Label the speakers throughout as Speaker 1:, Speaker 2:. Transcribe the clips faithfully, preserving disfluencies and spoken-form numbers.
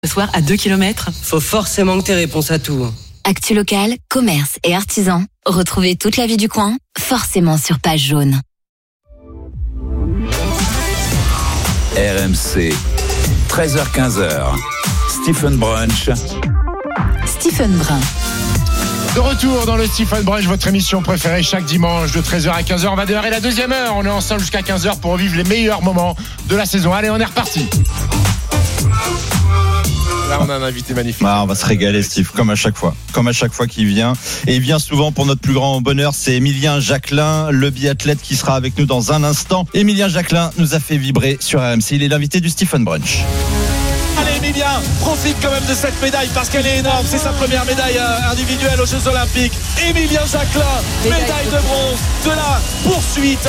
Speaker 1: Ce soir à deux kilomètres.
Speaker 2: Faut forcément que t'aies réponse à tout.
Speaker 3: Actu local, commerce et artisans. Retrouvez toute la vie du coin, forcément sur Page Jaune.
Speaker 4: R M C, treize heures quinze, Stephen Brunch.
Speaker 3: Stephen Brun.
Speaker 5: De retour dans le Stephen Brunch, votre émission préférée chaque dimanche de treize heures à quinze heures. On va démarrer la deuxième heure. On est ensemble jusqu'à quinze heures pour revivre les meilleurs moments de la saison. Allez, on est reparti. Là, on a un invité magnifique.
Speaker 6: Ah, on va se régaler, Steve, comme à chaque fois. Comme à chaque fois qu'il vient. Et il vient souvent pour notre plus grand bonheur. C'est Emilien Jacquelin, le biathlète qui sera avec nous dans un instant. Emilien Jacquelin nous a fait vibrer sur R M C. Il est l'invité du Stephen Brunch.
Speaker 7: Allez, Emilien, profite quand même de cette médaille parce qu'elle est énorme. C'est sa première médaille individuelle aux Jeux Olympiques. Emilien Jacquelin, médaille de bronze de la poursuite.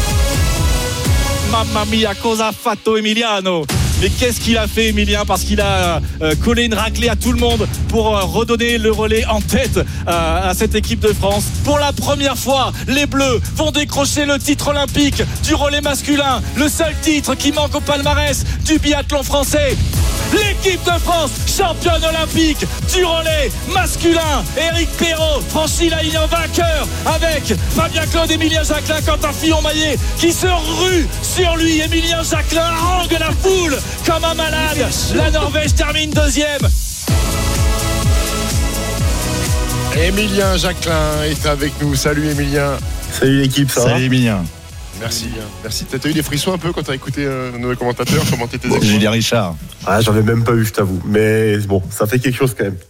Speaker 7: Mamma mia, cosa fatto Emiliano. Mais qu'est-ce qu'il a fait, Emilien? Parce qu'il a euh, collé une raclée à tout le monde pour euh, redonner le relais en tête euh, à cette équipe de France. Pour la première fois, les Bleus vont décrocher le titre olympique du relais masculin, le seul titre qui manque au palmarès du biathlon français. L'équipe de France, championne olympique du relais masculin. Éric Perrault franchit la ligne en vainqueur avec Fabien Claude, Emilien Jacquelin, Quentin Fillon-Maillet qui se rue sur lui. Emilien Jacquelin harangue la foule comme un malade. La Norvège termine deuxième.
Speaker 5: Emilien Jacquelin est avec nous. Salut Emilien.
Speaker 8: Salut l'équipe, ça va?
Speaker 6: Salut Emilien.
Speaker 5: Merci, merci. T'as eu des frissons un peu quand t'as écouté euh, nos commentateurs commenter tes exploits?
Speaker 6: Julien Richard.
Speaker 8: Ah, j'en ai même pas eu, je t'avoue. Mais bon, ça fait quelque chose quand même.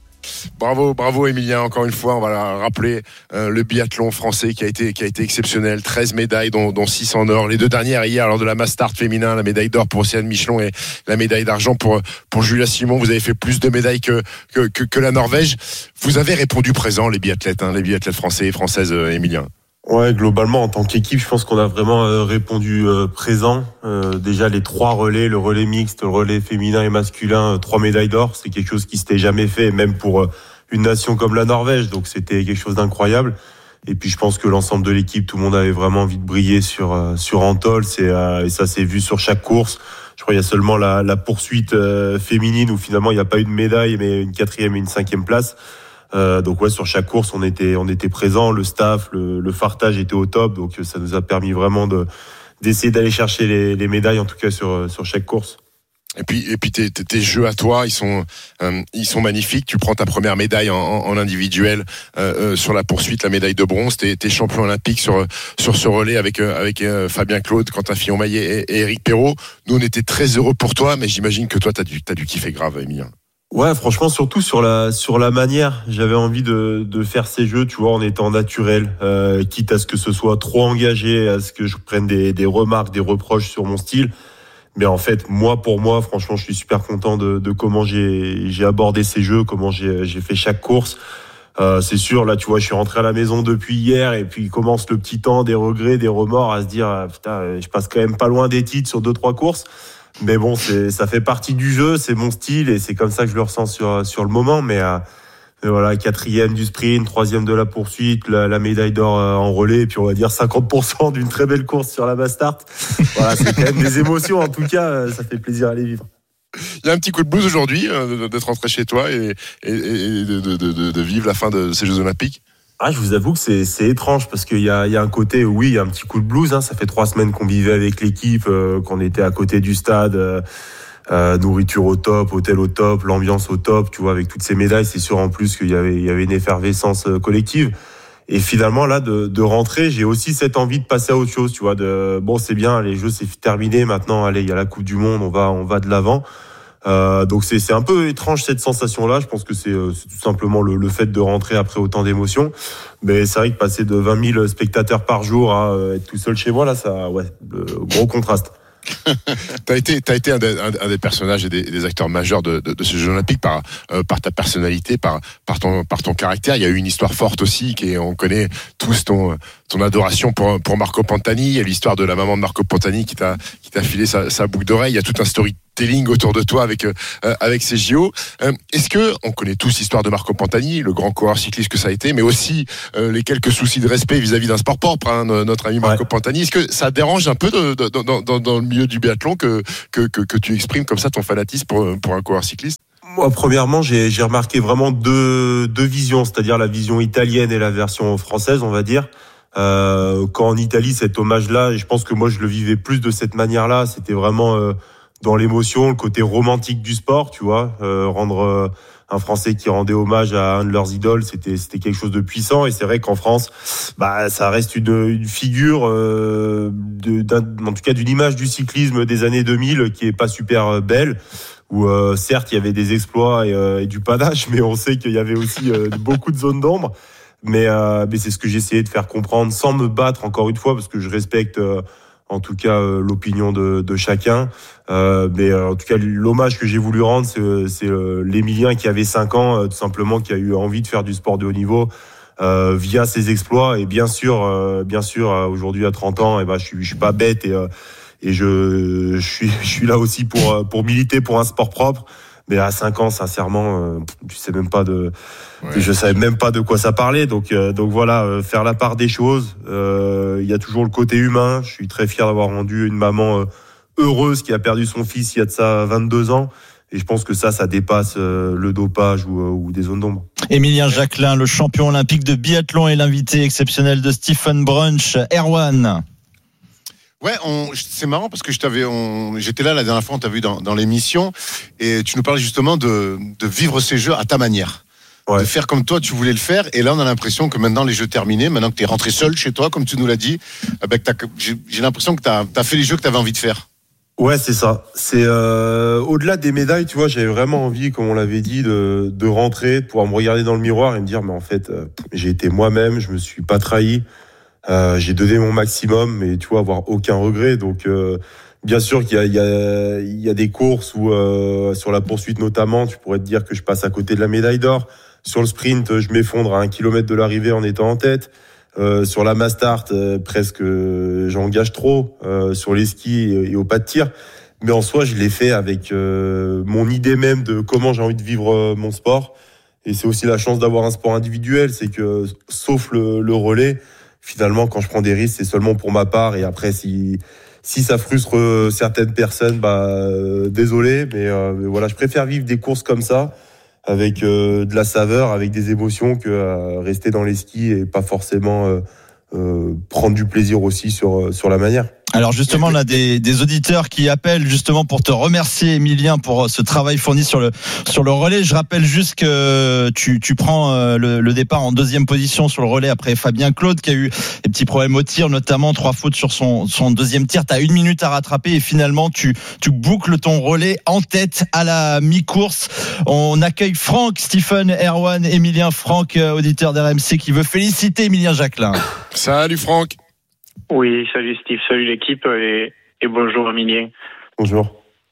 Speaker 5: Bravo, bravo Emilien, encore une fois, on va la rappeler, euh, le biathlon français qui a été, qui a été exceptionnel, treize médailles dont, dont six en or, les deux dernières hier lors de la Mass Start féminin, la médaille d'or pour Océane Michelon et la médaille d'argent pour, pour Julia Simon. Vous avez fait plus de médailles que, que, que, que la Norvège. Vous avez répondu présent, les biathlètes, hein, les biathlètes français et françaises, euh, Emilien.
Speaker 8: Ouais, globalement, en tant qu'équipe, je pense qu'on a vraiment euh, répondu euh, présent. Euh, déjà, les trois relais, le relais mixte, le relais féminin et masculin, euh, trois médailles d'or, c'est quelque chose qui s'était jamais fait, même pour euh, une nation comme la Norvège. Donc, c'était quelque chose d'incroyable. Et puis, je pense que l'ensemble de l'équipe, tout le monde avait vraiment envie de briller sur euh, sur Antol. C'est euh, et ça s'est vu sur chaque course. Je crois qu'il y a seulement la, la poursuite euh, féminine où finalement il n'y a pas eu de médaille, mais une quatrième et une cinquième place. Euh, donc ouais, sur chaque course on était on était présent, le staff, le, le fartage était au top, donc ça nous a permis vraiment de d'essayer d'aller chercher les, les médailles en tout cas sur sur chaque course.
Speaker 5: Et puis et puis tes, tes, tes jeux à toi, ils sont euh, ils sont magnifiques. Tu prends ta première médaille en, en, en individuel euh, euh, sur la poursuite, la médaille de bronze. T'es, t'es champion olympique sur sur ce relais avec euh, avec euh, Fabien Claude, Quentin Fillon-Maillet et, et Éric Perrault. Nous on était très heureux pour toi, mais j'imagine que toi t'as dû t'as dû kiffer grave, Emilien.
Speaker 8: Ouais, franchement, surtout sur la sur la manière, j'avais envie de de faire ces jeux, tu vois, en étant naturel, euh, quitte à ce que ce soit trop engagé, à ce que je prenne des des remarques, des reproches sur mon style. Mais en fait, moi pour moi, franchement, je suis super content de de comment j'ai j'ai abordé ces jeux, comment j'ai j'ai fait chaque course. Euh, c'est sûr, là, tu vois, je suis rentré à la maison depuis hier et puis commence le petit temps des regrets, des remords, à se dire ah, putain, je passe quand même pas loin des titres sur deux trois courses. Mais bon, c'est, ça fait partie du jeu, c'est mon style et c'est comme ça que je le ressens sur sur le moment. Mais, euh, mais voilà, quatrième du sprint, troisième de la poursuite, la, la médaille d'or euh, en relais, et puis on va dire cinquante pour cent d'une très belle course sur la Mass Start. Voilà, c'est quand même des émotions. En tout cas, euh, ça fait plaisir à les vivre.
Speaker 5: Il y a un petit coup de blues aujourd'hui euh, d'être rentré chez toi et, et, et de, de, de, de vivre la fin de ces Jeux Olympiques.
Speaker 8: Ah, je vous avoue que c'est, c'est étrange parce qu'il y a, il y a un côté, oui, il y a un petit coup de blues. Hein, ça fait trois semaines qu'on vivait avec l'équipe, euh, qu'on était à côté du stade, euh, euh, nourriture au top, hôtel au top, l'ambiance au top. Tu vois, avec toutes ces médailles, c'est sûr en plus qu'il y avait, il y avait une effervescence collective. Et finalement, là, de, de rentrer, j'ai aussi cette envie de passer à autre chose. Tu vois, de bon, c'est bien, les Jeux c'est terminé. Maintenant, allez, il y a la Coupe du Monde, on va, on va de l'avant. Euh, donc c'est c'est un peu étrange cette sensation-là. Je pense que c'est, euh, c'est tout simplement le, le fait de rentrer après autant d'émotions. Mais c'est vrai que passer de vingt mille spectateurs par jour à euh, être tout seul chez moi là, ça, ouais, le gros contraste.
Speaker 5: T'as été, t'as été un des, un, un des personnages et des, des acteurs majeurs de, de, de ce Jeux Olympiques par, euh, par ta personnalité, par, par ton, par ton caractère. Il y a eu une histoire forte aussi, qui est, on connaît tous ton, ton adoration pour, pour Marco Pantani. Il y a l'histoire de la maman de Marco Pantani qui t'a, qui t'a filé sa, sa boucle d'oreille. Il y a tout un storytelling storytelling autour de toi avec, euh, avec ces J O. Euh, est-ce que, on connaît tous l'histoire de Marco Pantani, le grand coureur cycliste que ça a été, mais aussi euh, les quelques soucis de respect vis-à-vis d'un sport propre, hein, notre ami Marco ouais. Pantani. Est-ce que ça dérange un peu de, de, de, dans, dans le milieu du biathlon que, que, que, que tu exprimes comme ça ton fanatisme pour, pour un coureur cycliste?
Speaker 8: Moi, premièrement, j'ai, j'ai remarqué vraiment deux, deux visions, c'est-à-dire la vision italienne et la version française, on va dire. Euh, quand en Italie, cet hommage-là, et je pense que moi, je le vivais plus de cette manière-là, c'était vraiment euh, dans l'émotion, le côté romantique du sport, tu vois, euh, rendre euh, un Français qui rendait hommage à un de leurs idoles, c'était c'était quelque chose de puissant. Et c'est vrai qu'en France, bah ça reste une une figure euh, de, d'un, en tout cas d'une image du cyclisme des années deux mille qui est pas super belle. Où euh, certes il y avait des exploits et, euh, et du panache, mais on sait qu'il y avait aussi euh, beaucoup de zones d'ombre. Mais euh, mais c'est ce que j'essayais de faire comprendre, sans me battre encore une fois, parce que je respecte euh, en tout cas euh, l'opinion de, de chacun. Euh, mais euh, en tout cas l'hommage que j'ai voulu rendre, c'est, c'est euh, l'Emilien qui avait cinq ans, euh, tout simplement, qui a eu envie de faire du sport de haut niveau euh, via ses exploits. Et bien sûr, euh, bien sûr, euh, aujourd'hui à trente ans, et ben je suis je suis pas bête et euh, et je je suis je suis là aussi pour pour militer pour un sport propre. Mais à cinq ans, sincèrement, euh, tu sais même pas de, ouais. je savais même pas de quoi ça parlait. Donc, euh, donc voilà, euh, faire la part des choses. Il euh, y a toujours le côté humain. Je suis très fier d'avoir rendu une maman euh, heureuse qui a perdu son fils il y a de ça vingt-deux ans. Et je pense que ça, ça dépasse euh, le dopage ou, euh, ou des zones d'ombre.
Speaker 6: Emilien Jacquelin, le champion olympique de biathlon, est l'invité exceptionnel de Stephen Brunch. Erwan.
Speaker 1: Ouais, on, c'est marrant parce que je t'avais, on, j'étais là la dernière fois, on t'a vu dans, dans l'émission, et tu nous parlais justement de, de vivre ces jeux à ta manière. Ouais. De faire comme toi, tu voulais le faire, et là on a l'impression que maintenant les jeux terminés, maintenant que t'es rentré seul chez toi, comme tu nous l'as dit, ben, t'as, j'ai, j'ai l'impression que t'as, t'as fait les jeux que t'avais envie de faire.
Speaker 8: Ouais, c'est ça. C'est euh, au-delà des médailles, tu vois, j'avais vraiment envie, comme on l'avait dit, de, de rentrer, de pouvoir me regarder dans le miroir et me dire, mais en fait, euh, j'ai été moi-même, je me suis pas trahi. Euh, j'ai donné mon maximum, mais tu vois, avoir aucun regret. Donc, euh, bien sûr qu'il y a, il y a, il y a des courses où, euh, sur la poursuite notamment, tu pourrais te dire que je passe à côté de la médaille d'or. Sur le sprint, je m'effondre à un kilomètre de l'arrivée en étant en tête. Euh, sur la Mastart, euh, presque, euh, j'engage trop. Euh, sur les skis et, et au pas de tir. Mais en soi, je l'ai fait avec euh, mon idée même de comment j'ai envie de vivre euh, mon sport. Et c'est aussi la chance d'avoir un sport individuel, c'est que, sauf le, le relais, finalement, quand je prends des risques, c'est seulement pour ma part. Et après, si si ça frustre certaines personnes, bah euh, désolé, mais, euh, mais voilà, je préfère vivre des courses comme ça, avec euh, de la saveur, avec des émotions, que euh, rester dans les skis et pas forcément euh, euh, prendre du plaisir aussi sur sur la manière.
Speaker 6: Alors justement, on a des, des auditeurs qui appellent justement pour te remercier, Emilien, pour ce travail fourni sur le sur le relais. Je rappelle juste que tu tu prends le, le départ en deuxième position sur le relais après Fabien Claude, qui a eu des petits problèmes au tir, notamment trois fautes sur son son deuxième tir. T'as une minute à rattraper et finalement tu tu boucles ton relais en tête à la mi-course. On accueille Franck, Stephen, Erwan, Emilien. Franck, auditeur d'R M C, qui veut féliciter Emilien Jacquelin.
Speaker 5: Salut Franck.
Speaker 9: Oui, salut Steve, salut l'équipe et, et bonjour Emilien.
Speaker 8: Bonjour.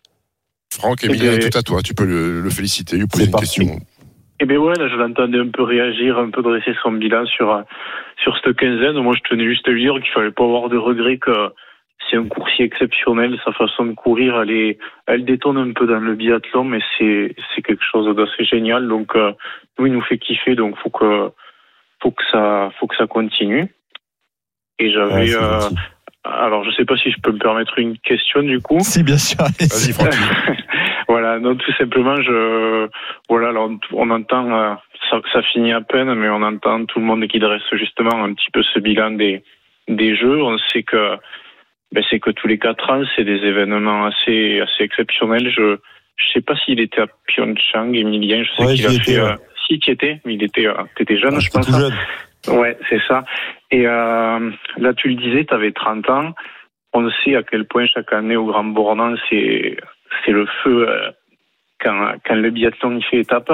Speaker 5: Franck, Emilien est tout à toi, tu peux le, le féliciter, lui poser une
Speaker 8: parti.
Speaker 5: question.
Speaker 9: Eh bien ouais, là je l'entendais un peu réagir, un peu dresser son bilan sur, sur cette quinzaine. Moi je tenais juste à lui dire qu'il fallait pas avoir de regret, que c'est un coursier exceptionnel, sa façon de courir, elle, est, elle détonne un peu dans le biathlon, mais c'est, c'est quelque chose d'assez génial. Donc euh, nous il nous fait kiffer, donc faut que, faut que ça, faut que ça continue. Et j'avais, ouais, euh, alors je sais pas si je peux me permettre une question du coup.
Speaker 6: Si, bien sûr.
Speaker 5: Vas-y, Franck.
Speaker 9: Voilà, donc tout simplement, je, voilà, alors on entend, euh, ça, ça finit à peine, mais on entend tout le monde qui dresse justement un petit peu ce bilan des des jeux. On sait que, ben c'est que tous les quatre ans, c'est des événements assez assez exceptionnels. Je je sais pas s'il était à Pyeongchang, Emilien. Je sais
Speaker 8: ouais,
Speaker 9: qu'il a
Speaker 8: fait.
Speaker 9: Été, euh, si tu y étais, mais il était, euh, t'étais jeune,
Speaker 8: ah,
Speaker 9: je pense.
Speaker 8: Tout jeune.
Speaker 9: Ouais, c'est ça. Et euh, là, tu le disais, tu avais trente ans. On sait à quel point chaque année au Grand Bornand, c'est c'est le feu euh, quand quand le biathlon y fait étape.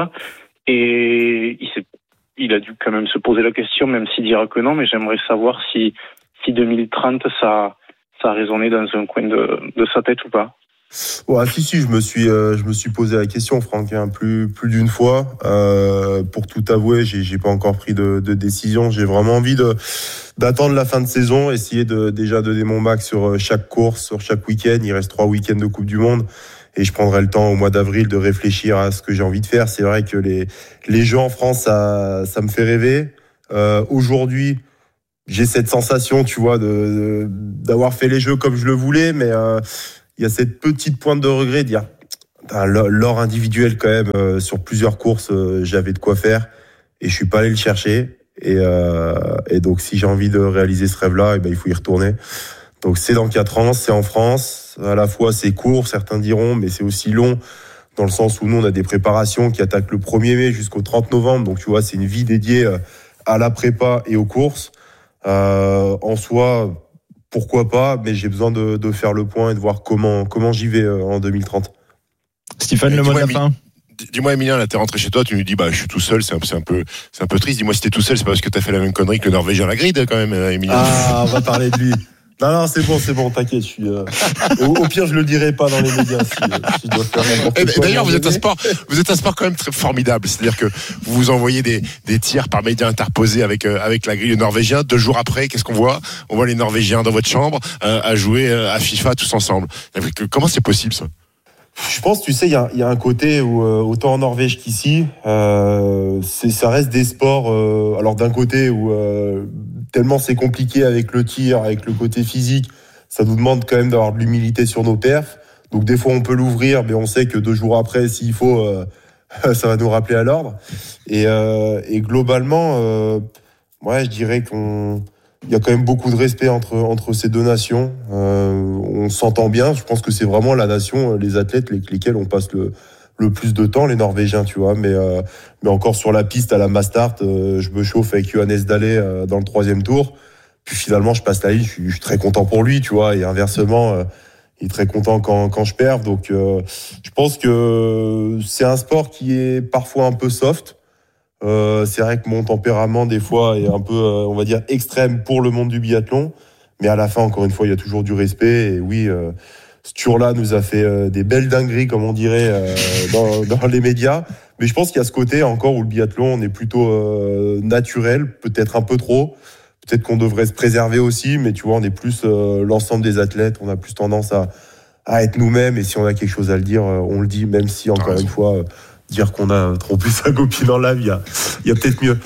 Speaker 9: Et il s'est, il a dû quand même se poser la question, même s'il dira que non. Mais j'aimerais savoir si si deux mille trente ça ça a résonné dans un coin de de sa tête ou pas.
Speaker 8: Ouais, si si, je me suis euh, je me suis posé la question, Franck, hein, plus plus d'une fois. Euh, pour tout avouer, j'ai j'ai pas encore pris de, de décision. J'ai vraiment envie de d'attendre la fin de saison, essayer de déjà donner mon max sur chaque course, sur chaque week-end. Il reste trois week-ends de Coupe du Monde, et je prendrai le temps au mois d'avril de réfléchir à ce que j'ai envie de faire. C'est vrai que les les jeux en France, ça ça me fait rêver. Euh, aujourd'hui, j'ai cette sensation, tu vois, de, de d'avoir fait les jeux comme je le voulais, mais il euh, y a cette petite pointe de regret de dire l'or individuel quand même euh, sur plusieurs courses, euh, j'avais de quoi faire et je suis pas allé le chercher. Et, euh, et donc si j'ai envie de réaliser ce rêve-là, et ben il faut y retourner. Donc c'est dans quatre ans, c'est en France. À la fois c'est court, certains diront, mais c'est aussi long dans le sens où nous on a des préparations qui attaquent le premier mai jusqu'au trente novembre. Donc tu vois, c'est une vie dédiée à la prépa et aux courses. Euh, en soi, pourquoi pas, mais j'ai besoin de, de faire le point et de voir comment comment j'y vais en deux mille trente.
Speaker 6: Stéphane, le mot de la fin.
Speaker 5: Dis-moi, Emilien, là, t'es rentré chez toi, tu nous dis, bah, je suis tout seul, c'est un, c'est un peu, c'est un peu triste. Dis-moi, si t'es tout seul, c'est pas parce que t'as fait la même connerie que le Norvégien Lagrid, quand même, Emilien.
Speaker 8: Ah, on va parler de lui. Non, non, c'est bon, c'est bon, t'inquiète, je suis, euh, au, au pire, je le dirai pas dans les médias, si, si je dois faire n'importe quoi.
Speaker 5: D'ailleurs, vous êtes un sport, vous êtes un sport quand même très formidable. C'est-à-dire que vous vous envoyez des, des tirs par médias interposés avec, euh, avec la grille norvégien. Deux jours après, qu'est-ce qu'on voit? On voit les Norvégiens dans votre chambre, euh, à jouer euh, à FIFA tous ensemble. Comment c'est possible, ça?
Speaker 8: Je pense, tu sais, il y a, y a un côté où, euh, autant en Norvège qu'ici, euh, c'est, ça reste des sports, euh, alors d'un côté où euh, tellement c'est compliqué avec le tir, avec le côté physique, ça nous demande quand même d'avoir de l'humilité sur nos perfs. Donc des fois on peut l'ouvrir, mais on sait que deux jours après, s'il faut, euh, ça va nous rappeler à l'ordre. Et, euh, et globalement, euh, ouais, je dirais qu'on... Il y a quand même beaucoup de respect entre entre ces deux nations. Euh, on s'entend bien. Je pense que c'est vraiment la nation, les athlètes, les, lesquels on passe le le plus de temps, les Norvégiens, tu vois. Mais euh, mais encore sur la piste à la Mastart, euh, je me chauffe avec Johannes Dalle euh, dans le troisième tour. Puis finalement, je passe la ligne. Je suis, je suis très content pour lui, tu vois. Et inversement, euh, il est très content quand quand je perds. Donc, euh, je pense que c'est un sport qui est parfois un peu soft. Euh, c'est vrai que mon tempérament des fois est un peu, euh, on va dire, extrême pour le monde du biathlon, mais à la fin, encore une fois, il y a toujours du respect. Et oui, euh, ce tour-là nous a fait euh, des belles dingueries, comme on dirait euh, dans, dans les médias. Mais je pense qu'il y a ce côté encore où le biathlon, on est plutôt euh, naturel, peut-être un peu trop. Peut-être qu'on devrait se préserver aussi, mais tu vois, on est plus euh, l'ensemble des athlètes. On a plus tendance à, à être nous-mêmes. Et si on a quelque chose à le dire, on le dit, même si encore une fois. Euh, dire qu'on a trompé sa copine en live, il y a, il y a peut-être mieux.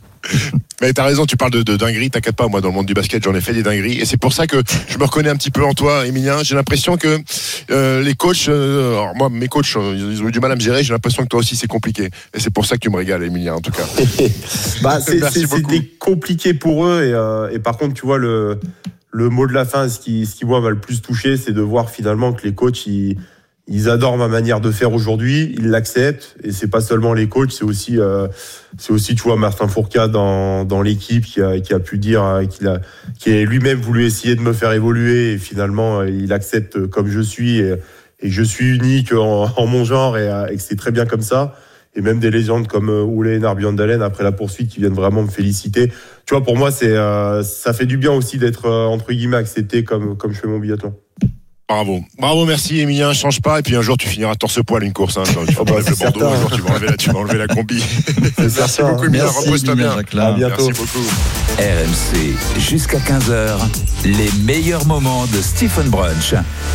Speaker 5: Mais t'as raison, tu parles de, de dinguerie, t'inquiète pas, moi dans le monde du basket j'en ai fait des dingueries et c'est pour ça que je me reconnais un petit peu en toi, Emilien. J'ai l'impression que euh, les coachs, euh, alors moi mes coachs ils ont eu du mal à me gérer, j'ai l'impression que toi aussi c'est compliqué et c'est pour ça que tu me régales, Emilien, en tout cas.
Speaker 8: bah, c'est, c'est, c'était compliqué pour eux et, euh, et par contre tu vois le, le mot de la fin, ce qui, ce qui moi m'a le plus touché, c'est de voir finalement que les coachs ils Ils adorent ma manière de faire aujourd'hui, ils l'acceptent et c'est pas seulement les coachs, c'est aussi euh, c'est aussi tu vois Martin Fourcade dans dans l'équipe qui a qui a pu dire euh, qu'il a qui a lui-même voulu essayer de me faire évoluer et finalement euh, il accepte comme je suis et, et je suis unique en, en mon genre et, et que c'est très bien comme ça. Et même des légendes comme euh, Ole Einar Bjørndalen après la poursuite qui viennent vraiment me féliciter. Tu vois, pour moi c'est euh, ça fait du bien aussi d'être euh, entre guillemets accepté comme comme je fais mon biathlon.
Speaker 5: Bravo, bravo, merci Emilien, change pas et puis un jour tu finiras torse-poil une course, hein. Tu vas
Speaker 8: oh bah,
Speaker 5: enlever le bandeau, un jour tu vas enlever la, tu vas enlever la combi. Merci beaucoup Emilien, repose-toi bien.
Speaker 8: À bientôt.
Speaker 5: Merci beaucoup.
Speaker 4: R M C jusqu'à quinze heures, les meilleurs moments de Stephen Brunch.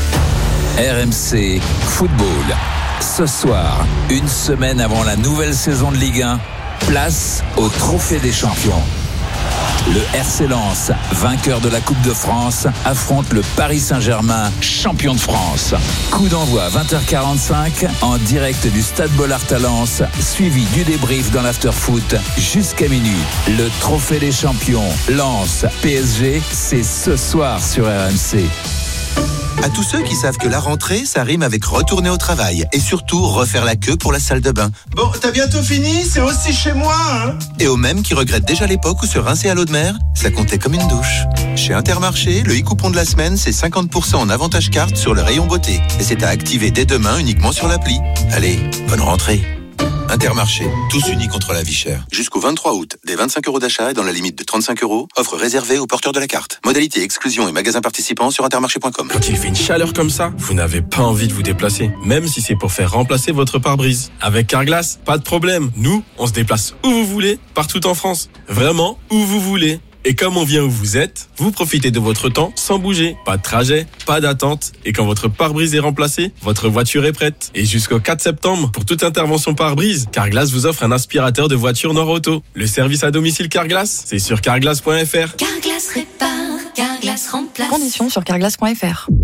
Speaker 4: R M C Football. Ce soir, une semaine avant la nouvelle saison de Ligue un, place au Trophée des Champions. Le R C Lens, vainqueur de la Coupe de France, affronte le Paris Saint-Germain, champion de France. Coup d'envoi vingt heures quarante-cinq en direct du Stade Bollaert à Lens, suivi du débrief dans l'after-foot jusqu'à minuit. Le Trophée des Champions, Lens, P S G, c'est ce soir sur R M C.
Speaker 10: À tous ceux qui savent que la rentrée, ça rime avec retourner au travail et surtout refaire la queue pour la salle de bain.
Speaker 11: Bon, t'as bientôt fini, c'est aussi chez moi, hein.
Speaker 10: Et aux mêmes qui regrettent déjà l'époque où se rincer à l'eau de mer, ça comptait comme une douche. Chez Intermarché, le e-coupon de la semaine, c'est cinquante pour cent en avantage carte sur le rayon beauté. Et c'est à activer dès demain uniquement sur l'appli. Allez, bonne rentrée. Intermarché, tous unis contre la vie chère. Jusqu'au vingt-trois août, des vingt-cinq euros d'achat et dans la limite de trente-cinq euros, offre réservée aux porteurs de la carte. Modalité, exclusion et magasins participants sur intermarché point com.
Speaker 12: Quand il fait une chaleur comme ça, vous n'avez pas envie de vous déplacer, même si c'est pour faire remplacer votre pare-brise. Avec Carglass, pas de problème. Nous, on se déplace où vous voulez, partout en France. Vraiment, où vous voulez. Et comme on vient où vous êtes, vous profitez de votre temps sans bouger. Pas de trajet, pas d'attente. Et quand votre pare-brise est remplacé, votre voiture est prête. Et jusqu'au quatre septembre, pour toute intervention pare-brise, Carglass vous offre un aspirateur de voiture Nord-Auto. Le service à domicile Carglass, c'est sur carglass point f r.
Speaker 3: Carglass répare, Carglass remplace.
Speaker 13: Conditions sur carglass point f r.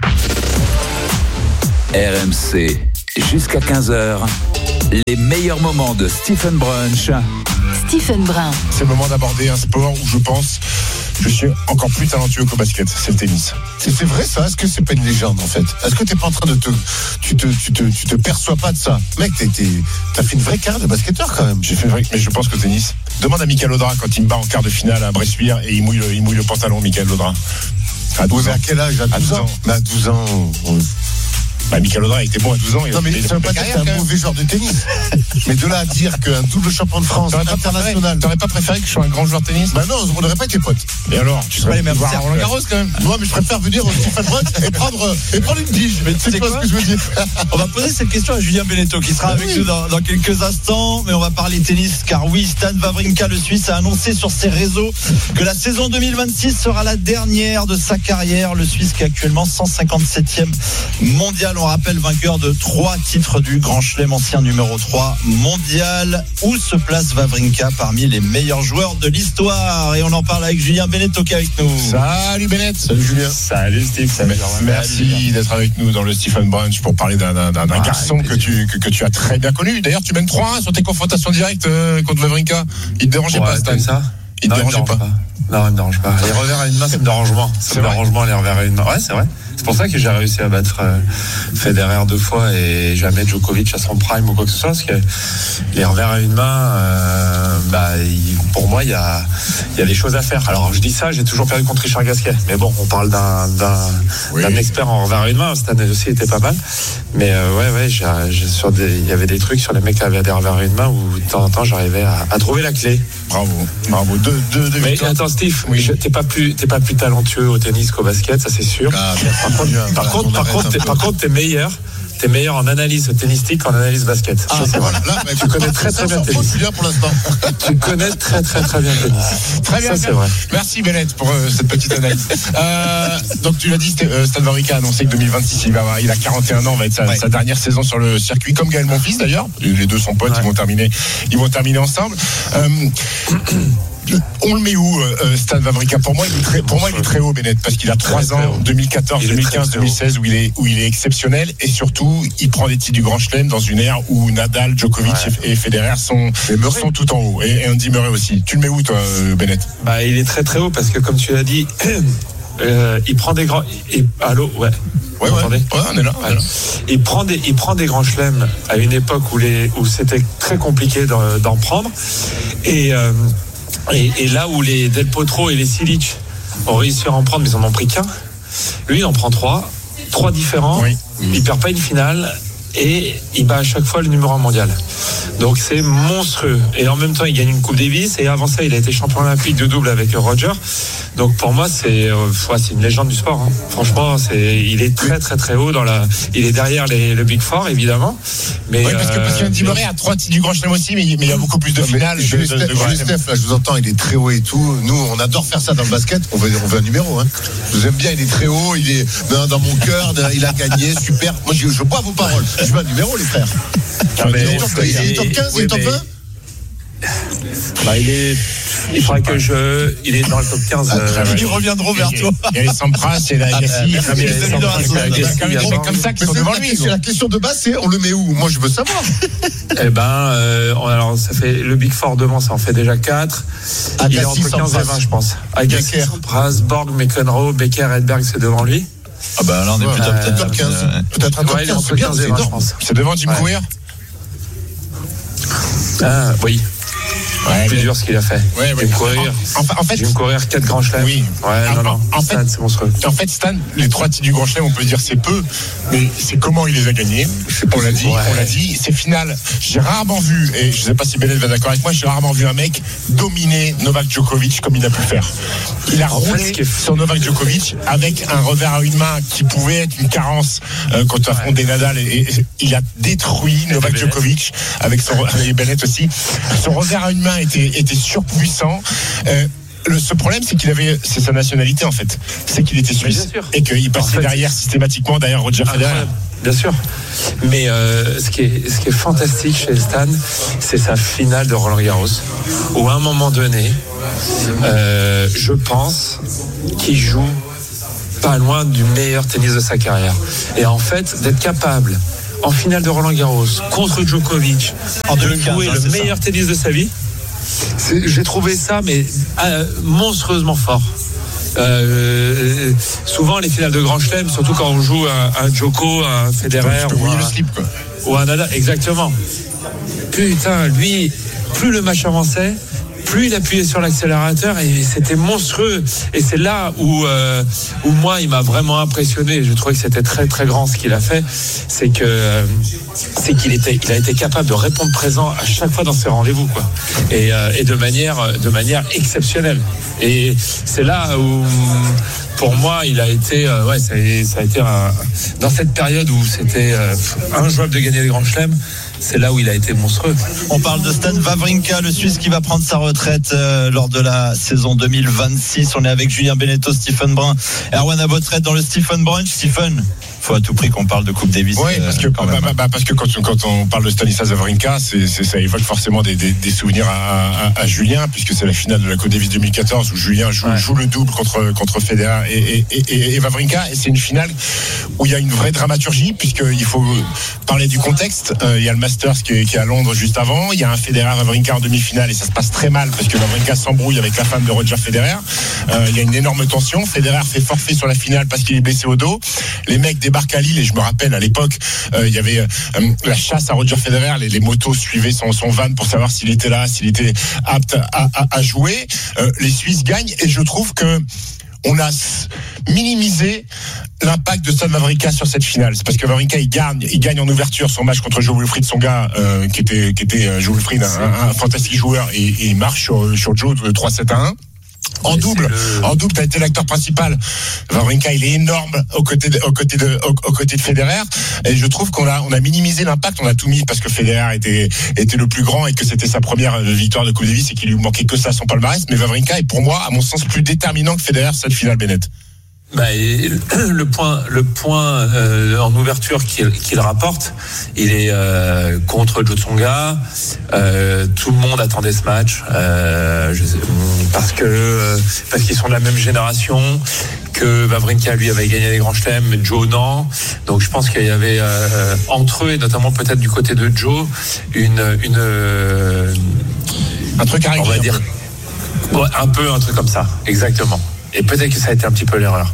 Speaker 4: R M C, jusqu'à quinze heures, les meilleurs moments de Stephen Brunch.
Speaker 3: Stephen Brun.
Speaker 5: C'est le moment d'aborder un sport où je pense je suis encore plus talentueux qu'au basket, c'est le tennis.
Speaker 1: C'est, c'est vrai ça? Est-ce que c'est pas une légende en fait? Est-ce que t'es pas en train de te, tu te, tu te, tu te perçois pas de ça? Mec, t'es, t'es, t'as fait une vraie carrière de basketteur quand même.
Speaker 5: J'ai fait une vraie, mais je pense que tennis. Demande à Michael Audra quand il me bat en quart de finale à Bressuire et il mouille le, il mouille le pantalon, Michael Audra.
Speaker 1: À douze ans. À quel âge? À douze ans. Mais à douze ans. On...
Speaker 5: Bah, Michael Audra était bon à douze ans.
Speaker 1: Non, mais ça veut pas dire que c'est un mauvais joueur de tennis. Mais de là à dire qu'un double champion de France
Speaker 5: t'aurais international. T'aurais pas préféré que je sois un grand joueur de tennis?
Speaker 1: Bah non, on n'aurait pas été potes.
Speaker 5: Et alors? Tu serais
Speaker 6: même
Speaker 5: voir Roland Garros quand même.
Speaker 1: Moi, mais je préfère venir au Stephen Brun et prendre, et prendre une tige. Mais tu sais quoi, ce que je veux dire?
Speaker 6: On va poser cette question à Julien Beneteau qui sera avec oui. nous dans, dans quelques instants. Mais on va parler tennis car oui, Stan Wawrinka, le Suisse, a annoncé sur ses réseaux que la saison deux mille vingt-six sera la dernière de sa carrière. Le Suisse qui est actuellement cent cinquante-septième mondial. On rappelle vainqueur de trois titres du Grand Chelem, ancien numéro trois mondial. Où se place Wawrinka parmi les meilleurs joueurs de l'histoire? Et on en parle avec Julien Beneteau qui est avec nous.
Speaker 5: Salut Bennett.
Speaker 1: Salut Julien.
Speaker 5: Salut Steve. Salut. Merci Salut, d'être avec nous dans le Stephen Brunch pour parler d'un, d'un, d'un ah, garçon que tu, que, que tu as très bien connu. D'ailleurs, tu mènes trois un sur tes confrontations directes euh, contre Wawrinka. Il te dérangeait ouais, pas, Stan?
Speaker 14: Ça
Speaker 5: Il te
Speaker 14: non,
Speaker 5: dérangeait pas.
Speaker 14: pas Non, il me dérange pas. Les revers à une main, ça me dérange moins. Ça me dérange moins les revers à une main. Ouais, c'est vrai. C'est pour ça que j'ai réussi à battre euh, Federer deux fois et jamais Djokovic à son prime ou quoi que ce soit, parce que les revers à une main, euh, bah, il, pour moi, il y a, y a des choses à faire. Alors, je dis ça, j'ai toujours perdu contre Richard Gasquet. Mais bon, on parle d'un, d'un, oui. d'un expert en revers à une main. Cette année aussi était pas mal. Mais euh, ouais, ouais, j'ai, j'ai sur des, il y avait des trucs sur les mecs qui avaient des revers à une main où de temps en temps, j'arrivais à, à trouver la clé.
Speaker 5: Bravo, bravo. Deux, deux, deux
Speaker 14: Mais victoires. Attends, Steve, oui. je, t'es pas plus, t'es pas plus talentueux au tennis qu'au basket, ça c'est sûr. Ah, par contre, bien, par, contre, par, contre, t'es, par contre, t'es meilleur. T'es meilleur en analyse tennistique qu'en analyse basket.
Speaker 1: Ah, c'est voilà. Là, bah, tu connais très très bien le tennis. Bien pour l'instant.
Speaker 14: Tu connais très très très bien le tennis.
Speaker 5: Très bien. Ça, c'est vrai. Merci Bennett pour euh, cette petite analyse. euh, donc tu l'as dit, euh, Stan Wawrinka a annoncé que deux mille vingt-six, il va avoir, il a quarante et un ans, va être sa, ouais. sa dernière saison sur le circuit, comme Gaël Monfils d'ailleurs. Les deux sont potes, ouais. ils vont terminer, ils vont terminer ensemble. Euh, On le met où, euh, Stan Wawrinka? Pour moi, il est très, pour moi, il est très haut, Bennett, parce qu'il a trois ans, deux mille quatorze, deux mille quinze, deux mille seize, où il est, où il est exceptionnel, et surtout, il prend des titres du Grand Chelem dans une ère où Nadal, Djokovic ouais. et Federer sont, sont tout en haut, et, et Andy Murray aussi. Tu le mets où, toi, Bennett?
Speaker 14: Bah, il est très très haut, parce que comme tu l'as dit, euh, il prend des grands, et, allô, ouais.
Speaker 5: Ouais, ouais. ouais, on est là. On est là.
Speaker 14: Il prend des, il prend des grands chelems à une époque où les, où c'était très compliqué d'en, d'en prendre, et, euh, Et, et là où les Del Potro et les Silic ont réussi à en prendre, mais ils en ont pris qu'un, lui il en prend trois, trois différents, oui. il perd pas une finale et il bat à chaque fois le numéro un mondial. Donc c'est monstrueux. Et en même temps, il gagne une Coupe Davis et avant ça, il a été champion olympique de double avec Roger. Donc pour moi, c'est, euh, c'est une légende du sport. Hein. Franchement, c'est, il est très très très haut dans la. Il est derrière les, le Big Four évidemment. Mais
Speaker 5: oui, parce que parce qu'Andy Murray a trois titres du Grand Chelem aussi, mais, mais il y a beaucoup plus de finales.
Speaker 1: Je de, de, de, de Steph, là, je vous entends, il est très haut et tout. Nous, on adore faire ça dans le basket. On veut, on veut un numéro. Hein. Je vous aime bien. Il est très haut. Il est dans, dans mon cœur. Il a gagné. Super. Moi, je, je bois vos paroles. Je veux un numéro, les frères.
Speaker 5: Ah, mais,
Speaker 1: il est top, il est top quinze, oui, il est top vingt.
Speaker 14: Bah, il est. Il faudrait que je. Il est dans le top quinze.
Speaker 6: Euh, ils reviendront vers toi.
Speaker 5: Il y a les Sampras, il y a Agassi.
Speaker 1: C'est comme ça qu'ils sont devant lui. La question de base, c'est on le met où? Moi, je veux savoir.
Speaker 14: Eh ben, euh, alors, ça fait le Big Four devant, ça en fait déjà quatre. Il est entre quinze et vingt, je pense. Agassi, Sampras, Borg, McEnroe, Becker, Edberg, c'est devant lui.
Speaker 6: Ah bah là, on est plutôt peut-être top quinze.
Speaker 1: Peut-être un top quinze.
Speaker 14: C'est bien, c'est énorme.
Speaker 5: C'est devant Jim Courier.
Speaker 14: Ah, oui. Ouais, plus mais... dur ce qu'il a fait. Ouais, ouais. Jim Courier.
Speaker 5: En, en fait,
Speaker 14: Jim Courier, quatre grands chelems.
Speaker 5: Oui.
Speaker 14: Ouais,
Speaker 5: en,
Speaker 14: non, non.
Speaker 5: En fait,
Speaker 14: Stan, c'est monstrueux.
Speaker 5: En fait, Stan, les trois titres du Grand Chelem, on peut dire c'est peu, mais c'est comment il les a gagnés. On l'a dit, ouais. on l'a dit. Ces finales, j'ai rarement vu, et je sais pas si Bennett va d'accord avec moi, j'ai rarement vu un mec dominer Novak Djokovic comme il a pu faire. Il a roulé est... sur Novak Djokovic avec un revers à une main qui pouvait être une carence euh, quand tu affrontes des Nadal, et, et il a détruit et Novak Djokovic avec son et Bennett aussi. Son revers à une main était était surpuissant. Euh, le, ce problème, c'est qu'il avait, c'est sa nationalité en fait. C'est qu'il était suisse et qu'il passait en fait, derrière systématiquement derrière Roger Federer.
Speaker 14: Bien sûr. Mais euh, ce, qui est, ce qui est fantastique chez Stan, c'est sa finale de Roland-Garros, où à un moment donné, euh, je pense qu'il joue pas loin du meilleur tennis de sa carrière. Et en fait, d'être capable, en finale de Roland-Garros, contre Djokovic, en de jouer le meilleur ça. tennis de sa vie, c'est, j'ai trouvé ça mais euh, monstrueusement fort. Euh, souvent les finales de Grand Chelem, surtout quand on joue un, un Djoko, un Federer ou un,
Speaker 5: le slip, quoi.
Speaker 14: ou un Nadal, exactement. Putain, lui, plus le match avançait, plus il appuyait sur l'accélérateur et c'était monstrueux. Et c'est là où, euh, où moi, il m'a vraiment impressionné. Je trouvais que c'était très très grand ce qu'il a fait. C'est que euh, c'est qu'il était, il a été capable de répondre présent à chaque fois dans ses rendez-vous, quoi. Et, euh, et de manière, de manière exceptionnelle. Et c'est là où, pour moi, il a été, euh, ouais, ça a, ça a été un, dans cette période où c'était euh, injouable de gagner les grands chelems. C'est là où il a été monstrueux.
Speaker 6: On parle de Stan Wawrinka, le Suisse qui va prendre sa retraite euh, lors de la saison deux mille vingt-six. On est avec Julien Beneteau, Stephen Brun, Erwan Abotret dans le Stephen Brunch. Stephen, faut à tout prix qu'on parle de Coupe Davis.
Speaker 5: Oui, parce que, euh, quand, bah, bah, parce que quand, quand on parle de Stanislas Wawrinka, c'est, c'est, ça évoque forcément des, des, des souvenirs à, à, à Julien, puisque c'est la finale de la Coupe Davis deux mille quatorze où Julien joue, ouais. joue le double contre, contre Federer et, et, et, et Wawrinka. Et c'est une finale où il y a une vraie dramaturgie, puisqu'il faut parler du contexte. Euh, il y a le Masters qui est, qui est à Londres juste avant. Il y a un Federer Wawrinka en demi-finale et ça se passe très mal parce que Wawrinka s'embrouille avec la femme de Roger Federer. Euh, il y a une énorme tension. Federer fait forfait sur la finale parce qu'il est blessé au dos. Les mecs débarquent à Lille et je me rappelle à l'époque, euh, il y avait euh, la chasse à Roger Federer. Les, les motos suivaient son, son van pour savoir s'il était là, s'il était apte à, à, à jouer. Euh, les Suisses gagnent et je trouve que on a minimisé l'impact de Stan Wawrinka sur cette finale. C'est parce que Wawrinka il gagne, il gagne en ouverture son match contre Joe Wilfried Tsonga, euh, qui était, qui était Joe Wilfried, un, un, un fantastique joueur, et, et il marche sur, sur Joe de trois sept à un. En double, le... en double, t'as été l'acteur principal. Wawrinka, il est énorme aux côtés de, aux côtés de, aux, aux côtés de Federer. Et je trouve qu'on a, on a minimisé l'impact. On a tout mis parce que Federer était, était le plus grand et que c'était sa première victoire de Coupe Davis et qu'il lui manquait que ça à son palmarès. Mais Wawrinka est pour moi, à mon sens, plus déterminant que Federer cette finale, Bennett.
Speaker 14: Bah, le point, le point euh, en ouverture qu'il, qu'il rapporte, il est euh, contre Joe Tsonga. Euh, tout le monde attendait ce match euh, je sais, parce que euh, parce qu'ils sont de la même génération. Que Wawrinka lui avait gagné les grands chelems, mais Joe non. Donc je pense qu'il y avait euh, entre eux et notamment peut-être du côté de Joe une une euh,
Speaker 5: un truc à régler.
Speaker 14: On va dire ouais, un peu un truc comme ça, exactement. Et peut-être que ça a été un petit peu l'erreur.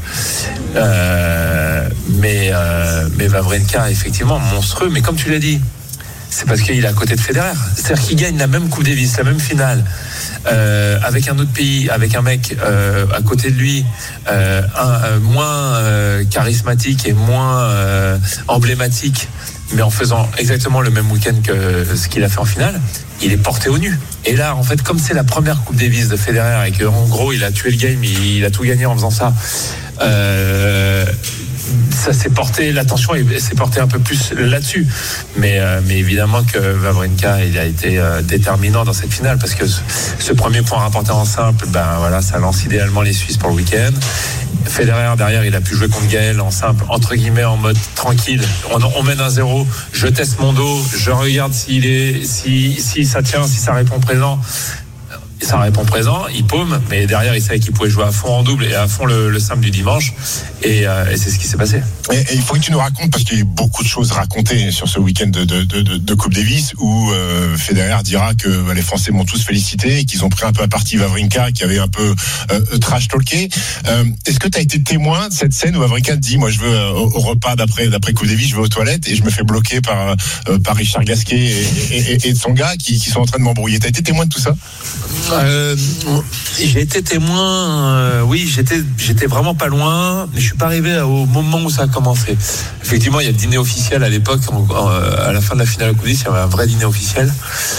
Speaker 14: Euh, mais, euh, mais Wawrinka, effectivement, monstrueux. Mais comme tu l'as dit, c'est parce qu'il est à côté de Federer. C'est-à-dire qu'il gagne la même Coupe Davis, la même finale, euh, avec un autre pays, avec un mec euh, à côté de lui, euh, un, euh, moins euh, charismatique et moins euh, emblématique, mais en faisant exactement le même week-end que ce qu'il a fait en finale. Il est porté au nu. Et là, en fait, comme c'est la première Coupe Davis de Federer et qu'en gros, il a tué le game, il, il a tout gagné en faisant ça, euh, ça s'est porté, l'attention s'est portée un peu plus là-dessus. Mais, euh, mais évidemment que Wawrinka, il a été euh, déterminant dans cette finale parce que ce, ce premier point rapporté en simple, ben voilà, ça lance idéalement les Suisses pour le week-end. Federer derrière, il a pu jouer contre Gaël en simple, entre guillemets, en mode tranquille. On, on mène un zéro, je teste mon dos, je regarde s'il est, si, si ça tient, si ça répond présent. Ça répond présent, il paume, mais derrière il savait qu'il pouvait jouer à fond en double et à fond le, le simple du dimanche, et, euh, et c'est ce qui s'est passé.
Speaker 5: Et, et il faut que tu nous racontes, parce qu'il y a eu beaucoup de choses racontées sur ce week-end de, de, de, de Coupe Davis, où euh, Federer dira que bah, les Français m'ont tous félicité et qu'ils ont pris un peu à partie Wawrinka qui avait un peu euh, trash-talké. Euh, est-ce que tu as été témoin de cette scène où Wawrinka te dit, moi je veux euh, au, au repas d'après, d'après Coupe Davis, je vais aux toilettes et je me fais bloquer par, euh, par Richard Gasquet et, et, et, et Tsonga qui, qui sont en train de m'embrouiller. Tu as été témoin de tout ça?
Speaker 14: Euh, j'ai été témoin, euh, oui, j'étais, j'étais vraiment pas loin, mais je suis pas arrivé au moment où ça a commencé. Effectivement, il y a le dîner officiel à l'époque, euh, à la fin de la finale de Coupe Davis, il y avait un vrai dîner officiel.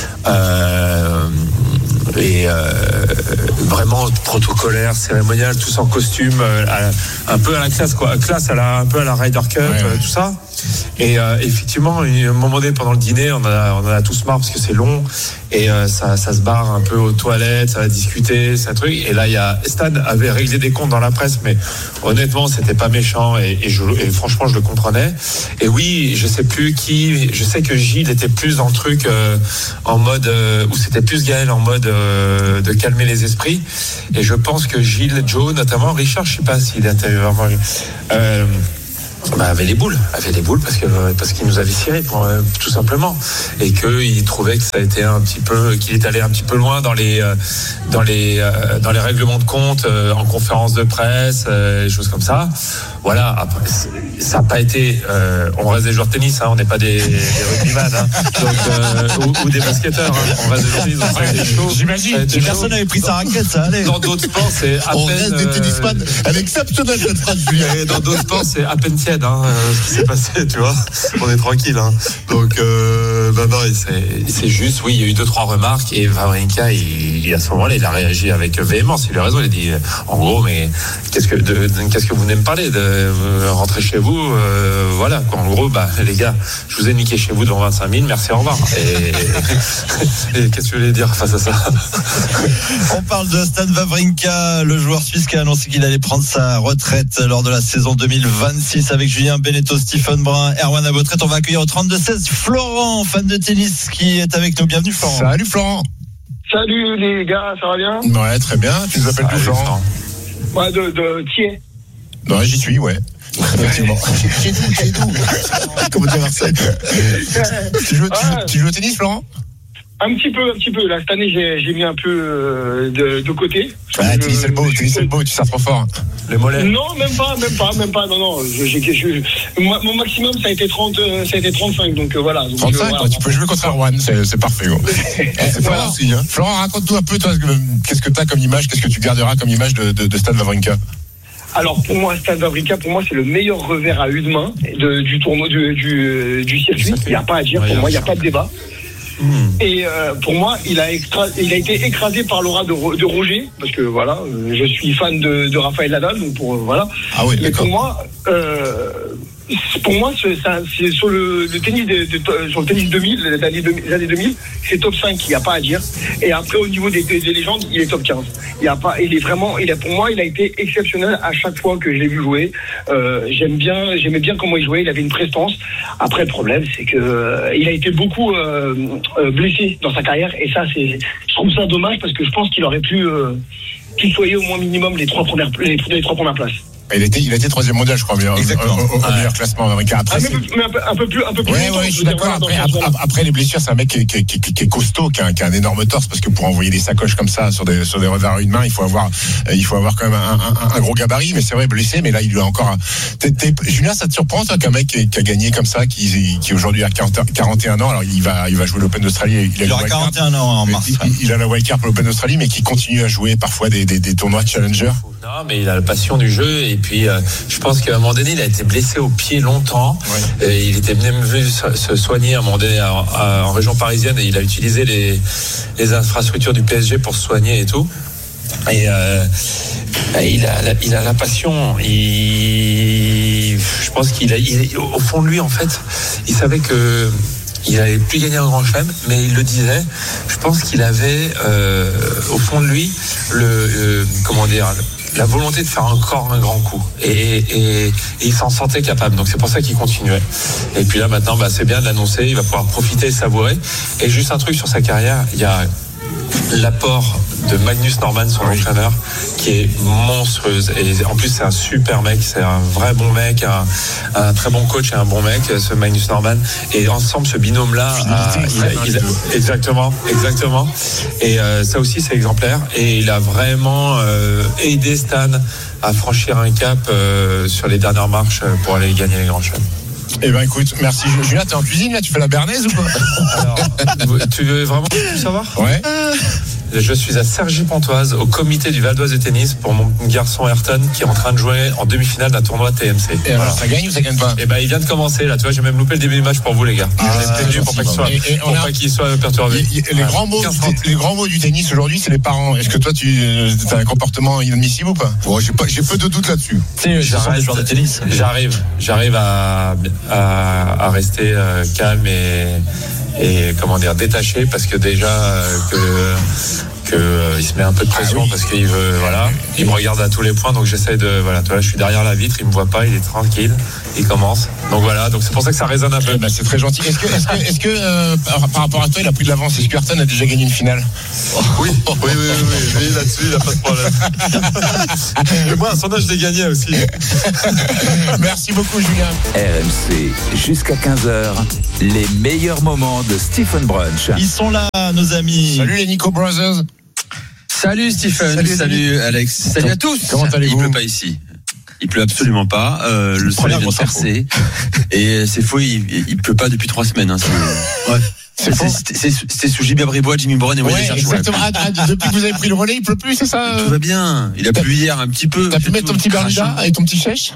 Speaker 14: Euh, et euh, vraiment protocolaire, cérémonial, tous en costume, euh, à, un peu à la classe, quoi, classe à la, un peu à la Ryder Cup, ouais, ouais. Euh, tout ça. Et euh, effectivement, à un moment donné, pendant le dîner, on, a, on en a tous marre parce que c'est long et euh, ça, ça se barre un peu aux toilettes, ça va discuter, c'est un truc. Et là, il y a Stan avait réglé des comptes dans la presse, mais honnêtement, c'était pas méchant et, et, je, et franchement, je le comprenais. Et oui, je sais plus qui, je sais que Gilles était plus dans le truc euh, en mode, euh, ou c'était plus Gaël en mode euh, de calmer les esprits. Et je pense que Gilles, Joe, notamment Richard, je sais pas s'il était vraiment. Euh, Bah, avait les boules, avait les boules parce que parce qu'il nous avait ciré pour, euh, tout simplement, et qu'il trouvait que ça a été un petit peu, qu'il est allé un petit peu loin dans les euh, dans les euh, dans les règlements de compte, euh, en conférence de presse, euh, des choses comme ça. Voilà. Après, ça n'a pas été. Euh, on reste des joueurs de tennis, hein, on n'est pas des, des rugbyman, hein, donc euh, ou, ou des basketteurs. Hein, on reste des joueurs de tennis. Donc ça a été chaud.
Speaker 6: J'imagine. Si personne n'avait pris sa raquette, ça allait.
Speaker 14: Dans d'autres sports, c'est à
Speaker 5: on
Speaker 14: peine.
Speaker 5: reste des tennisman.
Speaker 14: Euh,
Speaker 5: Elle est exceptionnelle cette phrase, Julien.
Speaker 14: Dans d'autres sports, c'est à peine tiède, hein, euh, ce qui s'est passé, tu vois. On est tranquille, hein. Donc, euh, bah non, c'est, c'est juste, oui, il y a eu deux, trois remarques et Wawrinka, il, il, à ce moment-là, il a réagi avec véhémence. Il a raison, il a dit, en gros, mais qu'est-ce que, de, de, qu'est-ce que vous venez me parler de euh, rentrer chez vous, euh, voilà, quoi. En gros, bah, les gars, je vous ai niqué chez vous devant vingt-cinq mille, merci, au revoir. Et, et qu'est-ce que je voulais dire face à ça?
Speaker 6: On parle de Stan Wawrinka, le joueur suisse qui a annoncé qu'il allait prendre sa retraite lors de la saison deux mille vingt-six avec Julien Beneteau, Stephen Brun, Erwan Abotret. On va accueillir au trente-deux seize Florent, fan de tennis, qui est avec nous. Bienvenue, Florent.
Speaker 5: Salut, Florent.
Speaker 15: Salut les gars, ça va bien?
Speaker 5: Ouais, très bien. Tu nous appelles d'où, Florent?
Speaker 15: Ouais, de, de Thiers.
Speaker 5: Ouais, j'y suis, ouais. Effectivement. Chez nous, chez nous. Comment dire Marseille? Tu joues, tu, joues, tu joues au tennis, Florent?
Speaker 15: Un petit peu, un petit peu. Là, cette année, j'ai, j'ai mis un peu euh, de, de côté.
Speaker 5: Ah, tennis, c'est le beau, tennis, c'est le beau, tu sers trop fort.
Speaker 14: Les mollets.
Speaker 15: Non, même pas, même pas, même pas. Non, non. Je, j'ai, je, moi, mon maximum, ça a été trente, ça a été trente-cinq. Donc euh, voilà. Donc,
Speaker 5: trente-cinq,
Speaker 15: euh, voilà.
Speaker 5: Tu peux jouer contre Erwan, c'est, c'est parfait. Gros. C'est voilà. Aussi, hein. Florent, raconte-nous un peu, toi, qu'est-ce que tu as comme image, qu'est-ce que tu garderas comme image de, de, de Stan Wawrinka?
Speaker 15: Alors pour moi, Stan Wawrinka, pour moi, c'est le meilleur revers à une main de, du tournoi du, du, du circuit. Il n'y a pas à dire. Pour moi, il n'y a pas de débat. Mmh. Et euh, pour moi, il a, extra, il a été écrasé par l'aura de, de Roger, parce que voilà, euh, je suis fan de, de Rafael Nadal, donc pour euh, voilà.
Speaker 5: Ah oui,
Speaker 15: mais pour moi, euh, pour moi, c'est, c'est sur le, le tennis de, de, sur le tennis deux mille, les années deux mille, les années deux mille, c'est top cinq, il n'y a pas à dire. Et après, au niveau des, des, des légendes, il est top quinze. Il y a pas, il est vraiment, il a, pour moi, il a été exceptionnel à chaque fois que je l'ai vu jouer. Euh, j'aime bien, j'aimais bien comment il jouait. Il avait une prestance. Après, le problème, c'est que euh, il a été beaucoup euh, euh, blessé dans sa carrière, et ça, c'est, je trouve ça dommage parce que je pense qu'il aurait pu euh, tutoyer au moins minimum les trois premières, les, les trois premières places.
Speaker 5: Il était, il était troisième mondial, je crois, meilleur, au, au, au ouais. meilleur classement américain. Après,
Speaker 15: ah, mais, mais un, peu, un peu plus, un peu plus.
Speaker 5: Ouais, ouais, je suis d'accord. Après, après, après, les blessures, c'est un mec qui, qui, qui, qui est costaud, qui a, qui a un énorme torse, parce que pour envoyer des sacoches comme ça sur des, sur des revers à une main, il faut avoir, il faut avoir quand même un, un, un gros gabarit. Mais c'est vrai, blessé, mais là, il lui a encore. T'es, t'es, Julien, ça te surprend, toi, qu'un mec qui, qui a gagné comme ça, qui, qui aujourd'hui a quarante et un ans, alors il va, il va jouer l'Open d'Australie.
Speaker 6: Il, il aura quarante et un ans en mars.
Speaker 5: Il, il, il a la wildcard pour l'Open d'Australie, mais qui continue à jouer parfois des, des, des tournois Challenger.
Speaker 14: Non, mais il a la passion du jeu, et puis euh, je pense qu'à un moment donné, il a été blessé au pied longtemps. Ouais. Et il était même venu se soigner à un moment donné à, à, en région parisienne, et il a utilisé les, les infrastructures du P S G pour se soigner et tout. Et euh, il, a, il a la passion. Il, je pense qu'il a, il, au fond de lui, en fait, il savait que il n'allait plus gagner un grand chelem, mais il le disait. Je pense qu'il avait euh, au fond de lui le euh, comment dire. la volonté de faire encore un grand coup, et, et, et il s'en sentait capable, donc c'est pour ça qu'il continuait. Et puis là maintenant, bah, c'est bien de l'annoncer, il va pouvoir profiter et savourer. Et juste un truc sur sa carrière, il y a l'apport de Magnus Norman, son oui. entraîneur, qui est monstrueuse, et en plus c'est un super mec, c'est un vrai bon mec, un, un très bon coach et un bon mec, ce Magnus Norman, et ensemble ce binôme là exactement exactement et euh, ça aussi c'est exemplaire, et il a vraiment euh, aidé Stan à franchir un cap euh, sur les dernières marches pour aller gagner les grands chelems.
Speaker 5: Eh ben écoute, merci Julien, t'es en cuisine là, tu fais la béarnaise ou quoi?
Speaker 14: Alors, tu veux vraiment tout savoir?
Speaker 5: Ouais.
Speaker 14: je suis à Cergy-Pontoise, au comité du Val d'Oise de tennis pour mon garçon Ayrton qui est en train de jouer en demi-finale d'un tournoi T M C.
Speaker 5: Et voilà. Alors, ça gagne ou ça gagne pas?
Speaker 14: Et ben, il vient de commencer là. Tu vois, j'ai même loupé le début du match pour vous les gars. Ah, je l'ai prévenu pour pas qu'il soit, et, et pour a... pas qu'il soit perturbé.
Speaker 5: Y, y, les, grands mots, les grands mots du tennis aujourd'hui, c'est les parents. Est-ce que toi, tu as un comportement inadmissible ou pas? Bon, j'ai pas, j'ai peu de doutes là-dessus.
Speaker 14: J'arrive, de tennis. J'arrive, j'arrive à, à, à rester euh, calme et, et comment dire détaché parce que déjà euh, que que euh, il se met un peu de pression ah oui. parce qu'il veut voilà, il me regarde à tous les points donc j'essaie de voilà, toi là je suis derrière la vitre, il me voit pas, il est tranquille, il commence. Donc voilà, donc c'est pour ça que ça résonne un peu.
Speaker 5: Bah, c'est très gentil. Est-ce que est-ce que, est-ce que euh, par, par rapport à toi, il a pris de l'avance? Est-ce que Ayrton a déjà gagné une finale?
Speaker 14: Oui, oui, oui, oui, oui, oui là-dessus, il n'y a pas de problème. Et moi, à son âge, je l'ai gagné aussi.
Speaker 5: Merci beaucoup, Julien.
Speaker 4: R M C, jusqu'à quinze heures, les meilleurs moments de Stephen Brunch.
Speaker 6: Ils sont là, nos amis.
Speaker 5: Salut les Nico Brothers.
Speaker 16: Salut Stephen, salut, salut Alex, salut à tous.
Speaker 5: Comment allez-vous?
Speaker 16: Il pleut pas ici. Il pleut absolument pas. Euh, le soleil vient de percer. Et c'est faux, il, il pleut pas depuis trois semaines. Hein, c'est... Ouais. C'est c'est, c'est, c'est sous Gilbert Bribois, Jimmy Boren et
Speaker 5: ouais, exactement. Ah, ah, depuis que vous avez pris le relais, il pleut plus, c'est ça?
Speaker 16: Tout va bien. Il a plu hier un petit peu.
Speaker 5: T'as pu mettre ton petit Bermuda et ton petit chèche?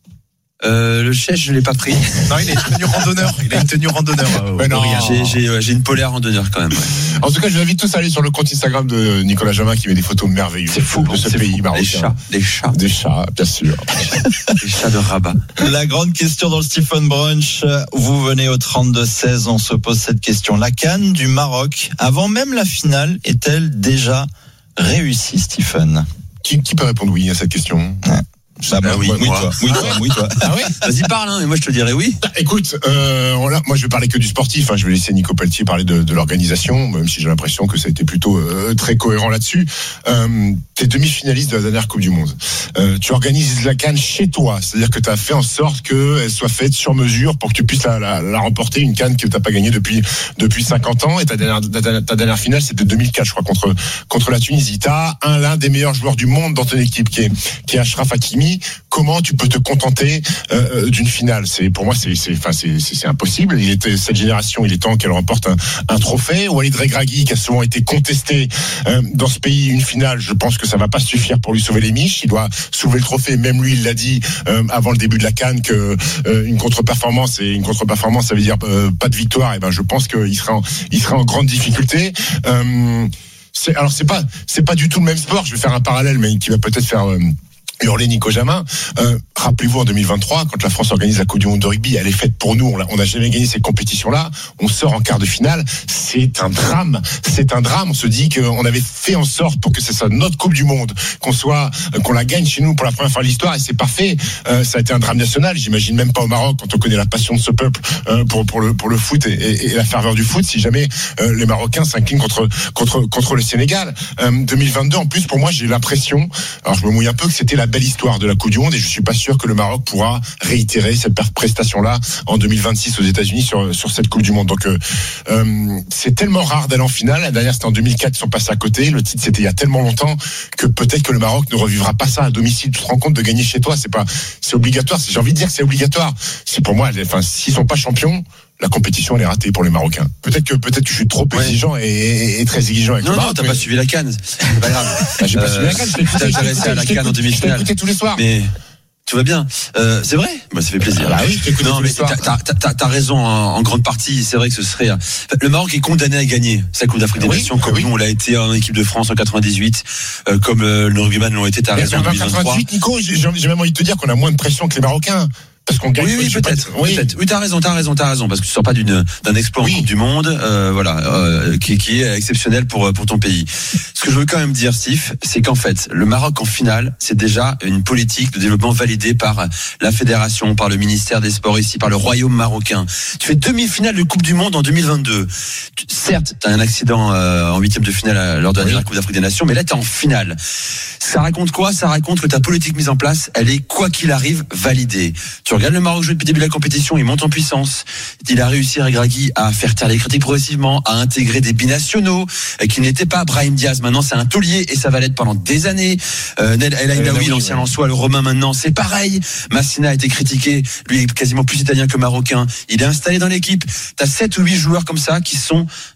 Speaker 16: Euh, le chèche, je l'ai pas pris.
Speaker 5: Non, il a une tenue randonneur. Il a une tenue randonneur. Euh,
Speaker 16: ouais, non. J'ai, j'ai, ouais, j'ai une polaire randonneur quand même. Ouais.
Speaker 5: En tout cas, je vous invite tous à aller sur le compte Instagram de Nicolas Jamin qui met des photos merveilleuses.
Speaker 16: C'est fou
Speaker 5: de ce
Speaker 16: c'est
Speaker 5: pays
Speaker 16: fou.
Speaker 5: marocain.
Speaker 16: Des chats, des chats,
Speaker 5: des chats, bien sûr.
Speaker 16: Des chats de Rabat.
Speaker 6: La grande question dans le Stephen Brunch. Vous venez au trente-deux seize. On se pose cette question. La CAN du Maroc, avant même la finale, est-elle déjà réussie, Stephen?
Speaker 5: Qui, qui peut répondre oui à cette question?
Speaker 6: Ouais. Ah bah oui, mouille-toi, mouille-toi, mouille-toi.
Speaker 16: Ah ouais? Vas-y, parle, hein, et moi je te dirais oui.
Speaker 5: Bah, écoute, euh, voilà, moi je vais parler que du sportif, hein, je vais laisser Nico Pelletier parler de, de l'organisation, même si j'ai l'impression que ça a été plutôt euh, très cohérent là-dessus. Euh, t'es demi-finaliste de la dernière Coupe du Monde. Euh, tu organises la CAN chez toi, c'est-à-dire que tu as fait en sorte qu'elle soit faite sur mesure pour que tu puisses la, la, la remporter, une CAN que t'as pas gagnée depuis depuis cinquante ans, et ta dernière, ta, ta dernière finale c'était deux mille quatre, je crois, contre contre la Tunisie. T'as un l'un des meilleurs joueurs du monde dans ton équipe qui est qui est Achraf Hakimi. Comment tu peux te contenter euh, d'une finale? C'est pour moi c'est c'est enfin c'est, c'est c'est impossible. Il était cette génération, il est temps qu'elle remporte un, un trophée. Walid Regragui qui a souvent été contesté euh, dans ce pays, une finale, je pense que ça va pas suffire pour lui sauver les miches. Il doit soulever le trophée. Même lui, il l'a dit euh, avant le début de la CAN que euh, une contre-performance et une contre-performance, ça veut dire euh, pas de victoire. Et ben je pense qu'il sera en, il sera en grande difficulté. Euh, c'est, alors c'est pas c'est pas du tout le même sport. Je vais faire un parallèle, mais qui va peut-être faire euh, hurler Nico Jamin. Euh, rappelez-vous en deux mille vingt-trois, quand la France organise la Coupe du Monde de rugby, elle est faite pour nous. On n'a jamais gagné cette compétition-là. On sort en quart de finale. C'est un drame. C'est un drame. On se dit qu'on avait fait en sorte pour que ce soit notre Coupe du Monde, qu'on soit, qu'on la gagne chez nous pour la première fois de l'histoire, et c'est parfait. Euh, ça a été un drame national. J'imagine même pas au Maroc, quand on connaît la passion de ce peuple euh, pour pour le pour le foot et, et, et la ferveur du foot, si jamais euh, les Marocains s'inclinent contre contre contre le Sénégal. Euh, deux mille vingt-deux, en plus, pour moi, j'ai l'impression, alors je me mouille un peu, que c'était la belle histoire de la Coupe du Monde, et je suis pas sûr que le Maroc pourra réitérer cette prestation-là en deux mille vingt-six aux États-Unis sur sur cette Coupe du Monde. Donc euh, euh, c'est tellement rare d'aller en finale. La dernière c'était en deux mille quatre, ils sont passés à côté. Le titre c'était il y a tellement longtemps que peut-être que le Maroc ne revivra pas ça à domicile. Tu te rends compte de gagner chez toi, c'est pas, c'est obligatoire. J'ai envie de dire que c'est obligatoire. C'est pour moi, enfin s'ils sont pas champions, la compétition elle est ratée pour les Marocains. Peut-être que peut-être que je suis trop ouais. exigeant et, et, et très exigeant avec
Speaker 16: non,
Speaker 5: le
Speaker 16: Maroc. Non, t'as
Speaker 5: mais...
Speaker 16: pas suivi la CAN. C'est pas grave.
Speaker 5: Ah, j'ai euh, pas suivi la CAN. Je
Speaker 16: t'ai intéressé à la CAN en demi-finale.
Speaker 5: Je t'ai écouté tous les soirs.
Speaker 16: Mais tout va bien. Euh, c'est vrai. Bah, ça fait plaisir.
Speaker 5: Ah, bah oui, je t'écoute
Speaker 16: non,
Speaker 5: tous
Speaker 16: mais
Speaker 5: les soirs.
Speaker 16: T'as, t'as, t'as, t'as raison en, en grande partie. C'est vrai que ce serait. Le Maroc est condamné à gagner sa Coupe d'Afrique des
Speaker 5: oui,
Speaker 16: Nations, comme
Speaker 5: oui.
Speaker 16: nous on l'a été en équipe de France en quatre-vingt-dix-huit, euh, comme euh, le rugbyman l'ont été. T'as raison en deux mille vingt-trois.
Speaker 5: quatre-vingt-dix-huit, Nico, j'ai, j'ai même envie de te dire qu'on a moins de pression que les Marocains. Parce qu'on gagne.
Speaker 16: Oui, oui, peut-être.
Speaker 5: Pas... Oui.
Speaker 16: peut-être. Oui, t'as raison, t'as raison, t'as raison, parce que tu sors pas d'une, d'un exploit oui. en Coupe du Monde, euh, voilà, euh, qui, qui est exceptionnel pour pour ton pays. Ce que je veux quand même dire, Steve, c'est qu'en fait, le Maroc en finale, c'est déjà une politique de développement validée par la fédération, par le ministère des Sports ici, par le Royaume marocain. Tu fais demi-finale de Coupe du Monde en deux mille vingt-deux. Tu, certes, t'as un accident euh, en huitième de finale lors de la dernière oui. Coupe d'Afrique des Nations, mais là t'es en finale. Ça raconte quoi? Ça raconte que ta politique mise en place, elle est quoi qu'il arrive validée. Tu regarde le Maroc jouer depuis le début de la compétition, il monte en puissance. Il a réussi, Regragui, à faire taire les critiques progressivement, à intégrer des binationaux qui n'étaient pas. Brahim Diaz, maintenant c'est un taulier et ça va l'être pendant des années. Euh, El Aïnaoui, l'ancien Lensois, le Romain maintenant, c'est pareil. Massina a été critiqué, lui est quasiment plus italien que marocain. Il est installé dans l'équipe. T'as sept ou huit joueurs comme ça qui sont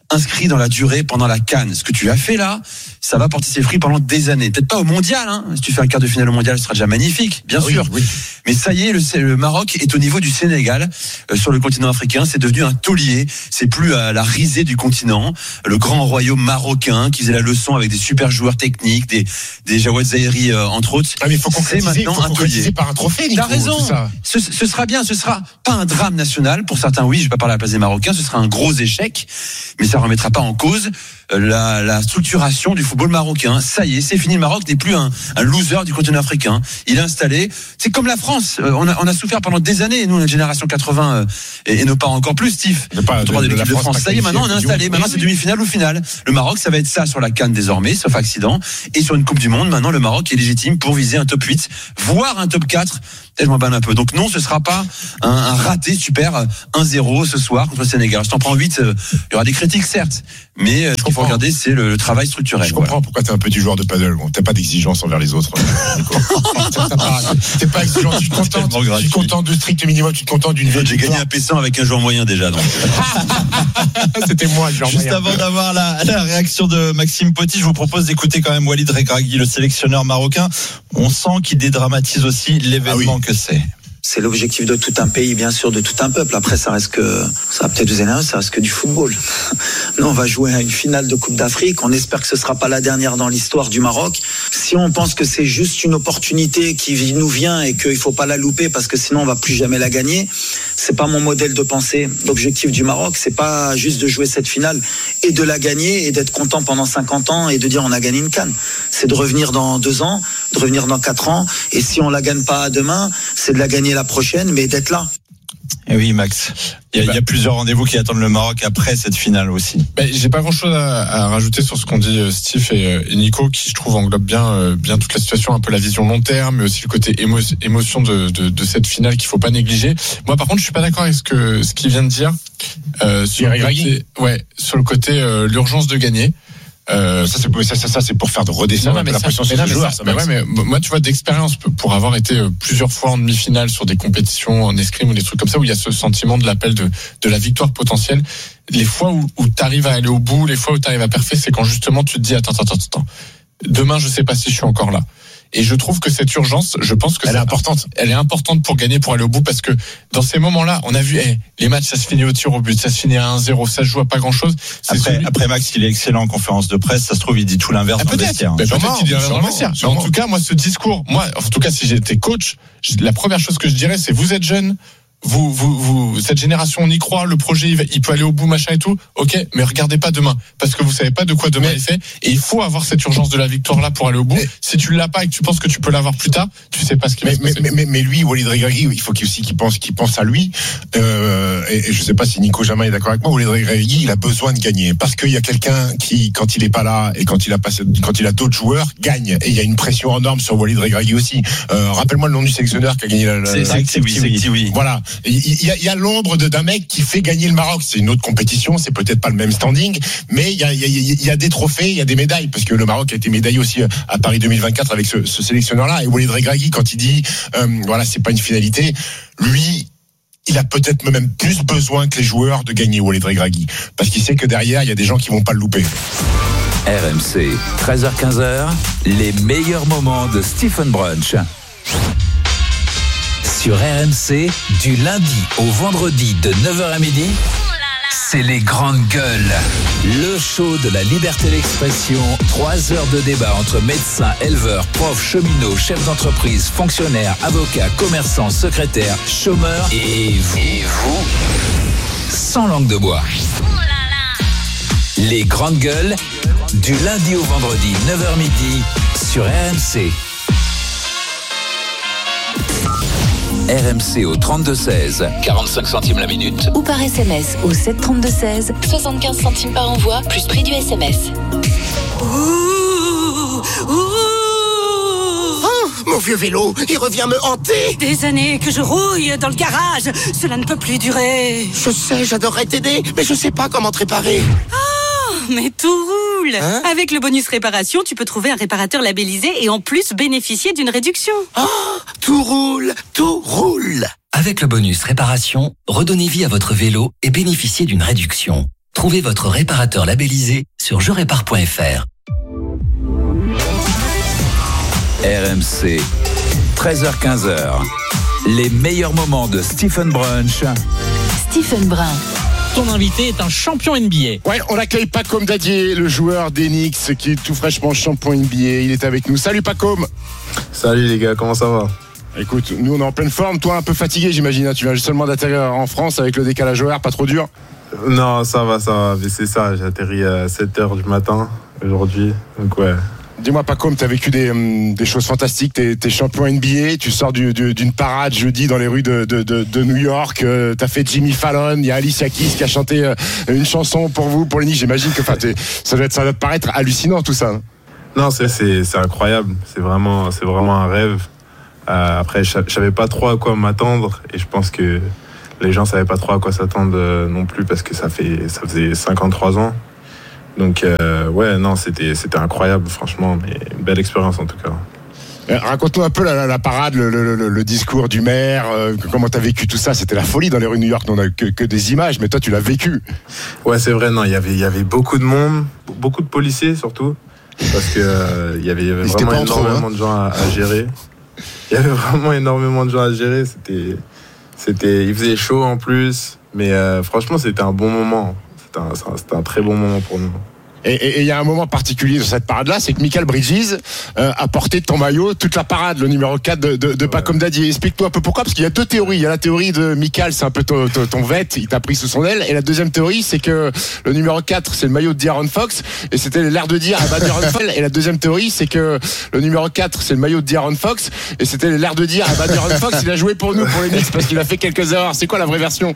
Speaker 16: inscrit dans la durée pendant la CAN. Ce que tu as fait là, ça va porter ses fruits pendant des années. Peut-être pas au mondial, hein. Si tu fais un quart de finale au mondial, ce sera déjà magnifique, bien
Speaker 5: ah
Speaker 16: sûr.
Speaker 5: Oui, oui.
Speaker 16: Mais ça y est, le, le Maroc est au niveau du Sénégal euh, sur le continent africain. C'est devenu un taulier. C'est plus à la risée du continent. Le grand royaume marocain qui faisait la leçon avec des super joueurs techniques, des des Jawad Zahiri euh, entre autres.
Speaker 5: Ah mais il faut concrétiser,
Speaker 16: maintenant
Speaker 5: faut
Speaker 16: un taulier
Speaker 5: par un trophée. Nico,
Speaker 16: t'as raison.
Speaker 5: Tout ça.
Speaker 16: Ce, ce sera bien. Ce sera pas un drame national pour certains. Oui, je vais pas parler à la place des Marocains. Ce sera un gros échec, mais ça remettra pas en cause La, la structuration du football marocain. Ça y est, c'est fini. Le Maroc n'est plus un, un loser du continent africain. Il est installé. C'est comme la France. Euh, on, a, on a souffert pendant des années. Nous, notre génération quatre-vingts euh, et, et nos parents encore plus, Steve.
Speaker 5: Pas, de, de, de,
Speaker 16: de,
Speaker 5: la
Speaker 16: de
Speaker 5: France,
Speaker 16: France. Ça y est, maintenant on est installé. Maintenant c'est demi-finale ou finale. Le Maroc, ça va être ça sur la CAN désormais, sauf accident. Et sur une Coupe du Monde, maintenant le Maroc est légitime pour viser un top huit, voire un top quatre. Et je m'en banne un peu. Donc non, ce sera pas un, un raté super un zéro ce soir contre le Sénégal. Je t'en prends huit. Euh, il y aura des critiques certes, mais euh, ce qu'il faut regarder, c'est le, le travail structurel.
Speaker 5: Je comprends
Speaker 16: voilà.
Speaker 5: pourquoi t'es un petit joueur de paddle. Bon, t'as pas d'exigence envers les autres. T'es pas exigeant. Tu te contentes, tu te contentes du strict minimum. Tu te contentes d'une vie.
Speaker 16: J'ai gagné un P cent avec un joueur moyen déjà. Donc.
Speaker 5: C'était moi, le joueur
Speaker 6: Juste
Speaker 5: moyen.
Speaker 6: avant d'avoir la, la réaction de Maxime Poty, je vous propose d'écouter quand même Walid Regragui, le sélectionneur marocain. On sent qu'il dédramatise aussi l'événement ah oui. que c'est.
Speaker 17: C'est l'objectif de tout un pays, bien sûr, de tout un peuple. Après, ça reste que, ça va peut-être vous énerver, ça reste que du football. Nous, on va jouer à une finale de Coupe d'Afrique. On espère que ce sera pas la dernière dans l'histoire du Maroc. Si on pense que c'est juste une opportunité qui nous vient et qu'il faut pas la louper parce que sinon on va plus jamais la gagner, c'est pas mon modèle de pensée. L'objectif du Maroc, c'est pas juste de jouer cette finale et de la gagner et d'être content pendant cinquante ans et de dire on a gagné une CAN. C'est de revenir dans deux ans, de revenir dans quatre ans. Et si on la gagne pas demain, c'est de la gagner la prochaine, mais d'être là.
Speaker 6: Et oui, Max. Il y, a, bah, il y a plusieurs rendez-vous qui attendent le Maroc après cette finale aussi.
Speaker 18: Bah, j'ai pas grand-chose à, à rajouter sur ce qu'ont dit Steve et, et Nico, qui je trouve englobe bien, bien toute la situation, un peu la vision long terme, mais aussi le côté émo, émotion de, de, de cette finale qu'il faut pas négliger. Moi, par contre, je suis pas d'accord avec ce que ce qu'il vient de dire euh, sur, le côté, ouais, sur le côté euh, l'urgence de gagner.
Speaker 5: Euh, ça, c'est, ça, ça, ça, c'est pour faire de redescendre non, non, la pression sur les joueurs.
Speaker 18: Ça, mais ouais, mais moi, tu vois, d'expérience, pour avoir été plusieurs fois en demi-finale sur des compétitions en escrime ou des trucs comme ça, où il y a ce sentiment de l'appel de, de la victoire potentielle, les fois où, où tu arrives à aller au bout, les fois où tu arrives à parfaire, c'est quand justement tu te dis, attends, attends, attends, demain, je sais pas si je suis encore là. Et je trouve que cette urgence, je pense que
Speaker 5: elle
Speaker 18: c'est
Speaker 5: est importante.
Speaker 18: Elle est importante pour gagner, pour aller au bout, parce que dans ces moments-là, on a vu, hey, les matchs, ça se finit au tir au but, ça se finit à un zéro, ça se joue à pas grand-chose.
Speaker 6: Après, celui... après Max, il est excellent en conférence de presse, ça se trouve, il dit tout l'inverse
Speaker 18: ah,
Speaker 6: dans le vestiaire.
Speaker 18: Ben, peut-être qu'il dit l'inverse dans le vestiaire. Mais en tout cas, moi, ce discours, moi, en tout cas, si j'étais coach, la première chose que je dirais, c'est vous êtes jeune. Vous, vous, vous, cette génération, on y croit, le projet, il, va, il peut aller au bout, machin et tout. Ok, mais regardez pas demain, parce que vous savez pas de quoi demain mais, est fait. Et il faut avoir cette urgence de la victoire là pour aller au bout. Mais, si tu l'as pas et que tu penses que tu peux l'avoir plus tard, tu sais pas ce qui va
Speaker 5: mais,
Speaker 18: se passer.
Speaker 5: Mais, mais, mais lui, Walid Regragui, il faut qu'il aussi qu'il pense, qu'il pense à lui. Euh, et, et je sais pas si Nico Jamin est d'accord avec moi. Walid Regragui, il a besoin de gagner parce qu'il y a quelqu'un qui, quand il est pas là et quand il a passé, quand il a d'autres joueurs, gagne. Et il y a une pression énorme sur Walid Regragui aussi. Euh, rappelle-moi le nom du sélectionneur qui a gagné la. la
Speaker 16: c'est
Speaker 5: la,
Speaker 16: c'est oui, oui.
Speaker 5: Voilà. Il y a, il y a l'ombre de, d'un mec qui fait gagner le Maroc. C'est une autre compétition, c'est peut-être pas le même standing, mais il y a, il y a, il y a des trophées, il y a des médailles, parce que le Maroc a été médaillé aussi à Paris deux mille vingt-quatre avec ce, ce sélectionneur-là. Et Walid Regragui, quand il dit, euh, voilà, c'est pas une finalité, lui, il a peut-être même plus besoin que les joueurs de gagner, Walid Regragui, parce qu'il sait que derrière, il y a des gens qui vont pas le louper.
Speaker 4: R M C, treize heures quinze, les meilleurs moments de Stephen Brunch. Sur R M C, du lundi au vendredi de neuf heures à midi, c'est les grandes gueules. Le show de la liberté d'expression. Trois heures de débat entre médecins, éleveurs, profs, cheminots, chefs d'entreprise, fonctionnaires, avocats, commerçants, secrétaires, chômeurs et vous. Et vous sans langue de bois. Les grandes gueules, du lundi au vendredi, neuf heures midi, sur R M C. R M C au trente-deux seize, quarante-cinq centimes la minute.
Speaker 3: Ou par S M S au sept trente-deux seize, soixante-quinze centimes par envoi, plus prix du S M S.
Speaker 11: Ouh, ouh. Oh, mon vieux vélo, il revient me hanter.
Speaker 19: Des années que je rouille dans le garage, cela ne peut plus durer.
Speaker 11: Je sais, j'adorerais t'aider, mais je sais pas comment te réparer.
Speaker 19: Oh, mais tout roule. Hein? Avec le bonus réparation, tu peux trouver un réparateur labellisé et en plus bénéficier d'une réduction.
Speaker 11: Oh, tout roule, tout roule.
Speaker 20: Avec le bonus réparation, redonnez vie à votre vélo et bénéficiez d'une réduction. Trouvez votre réparateur labellisé sur je répare point f r.
Speaker 4: R M C, treize heures quinze, les meilleurs moments de Stephen Brunch.
Speaker 3: Stephen Brun.
Speaker 21: Ton invité est un champion N B A.
Speaker 5: Ouais, on accueille Pacôme Dadier, le joueur des Knicks qui est tout fraîchement champion N B A. Il est avec nous. Salut Pacôme.
Speaker 22: Salut les gars, comment ça va?
Speaker 5: Écoute, nous on est en pleine forme. Toi un peu fatigué j'imagine. Tu viens seulement d'atterrir en France avec le décalage horaire, pas trop dur?
Speaker 22: Non, ça va, ça va. Mais c'est ça, j'ai atterri à sept heures du matin aujourd'hui. Donc ouais.
Speaker 5: Dis-moi Pacôme, tu as vécu des, hum, des choses fantastiques, tu es champion N B A, tu sors du, du, d'une parade jeudi dans les rues de, de, de, de New York, euh, tu as fait Jimmy Fallon, il y a Alicia Keys qui a chanté euh, une chanson pour vous, pour les Knicks, j'imagine que ça doit, être, ça doit te paraître hallucinant tout ça.
Speaker 22: Non, c'est, c'est, c'est incroyable, c'est vraiment, c'est vraiment un rêve. Euh, après, je savais pas trop à quoi m'attendre et je pense que les gens savaient pas trop à quoi s'attendre euh, non plus parce que ça, fait, ça faisait cinquante-trois ans. Donc euh, ouais, non, c'était, c'était incroyable, franchement, mais une belle expérience en tout cas.
Speaker 5: Euh, raconte-nous un peu la, la, la parade, le, le, le, le discours du maire, euh, comment t'as vécu tout ça. C'était la folie dans les rues de New York, on n'a que, que des images, mais toi tu l'as vécu.
Speaker 22: Ouais, c'est vrai, non, il y avait, il y avait beaucoup de monde, beaucoup de policiers surtout, parce que euh, il y avait, il y avait vraiment énormément eux, hein. de gens à, à gérer. Il y avait vraiment énormément de gens à gérer, c'était, c'était, il faisait chaud en plus, mais euh, franchement c'était un bon moment. C'était un, c'était un très bon moment pour nous.
Speaker 5: Et il y a un moment particulier dans cette parade-là, c'est que Mikal Bridges euh, a porté de ton maillot toute la parade, le numéro quatre de, de, de ouais. Pacôme Dadier. Explique-toi un peu pourquoi, parce qu'il y a deux théories. Il y a la théorie de Mikal, c'est un peu ton, ton, ton vet, il t'a pris sous son aile. Et la deuxième théorie, c'est que le numéro quatre, c'est le maillot de De'Aaron Fox. Et c'était l'air de dire, ah bah De'Aaron Fox. Et la deuxième théorie, c'est que le numéro quatre, c'est le maillot de De'Aaron Fox. Et c'était l'air de dire, ah bah De'Aaron Fox, il a joué pour nous, pour les Knicks, parce qu'il a fait quelques erreurs. C'est quoi la vraie version?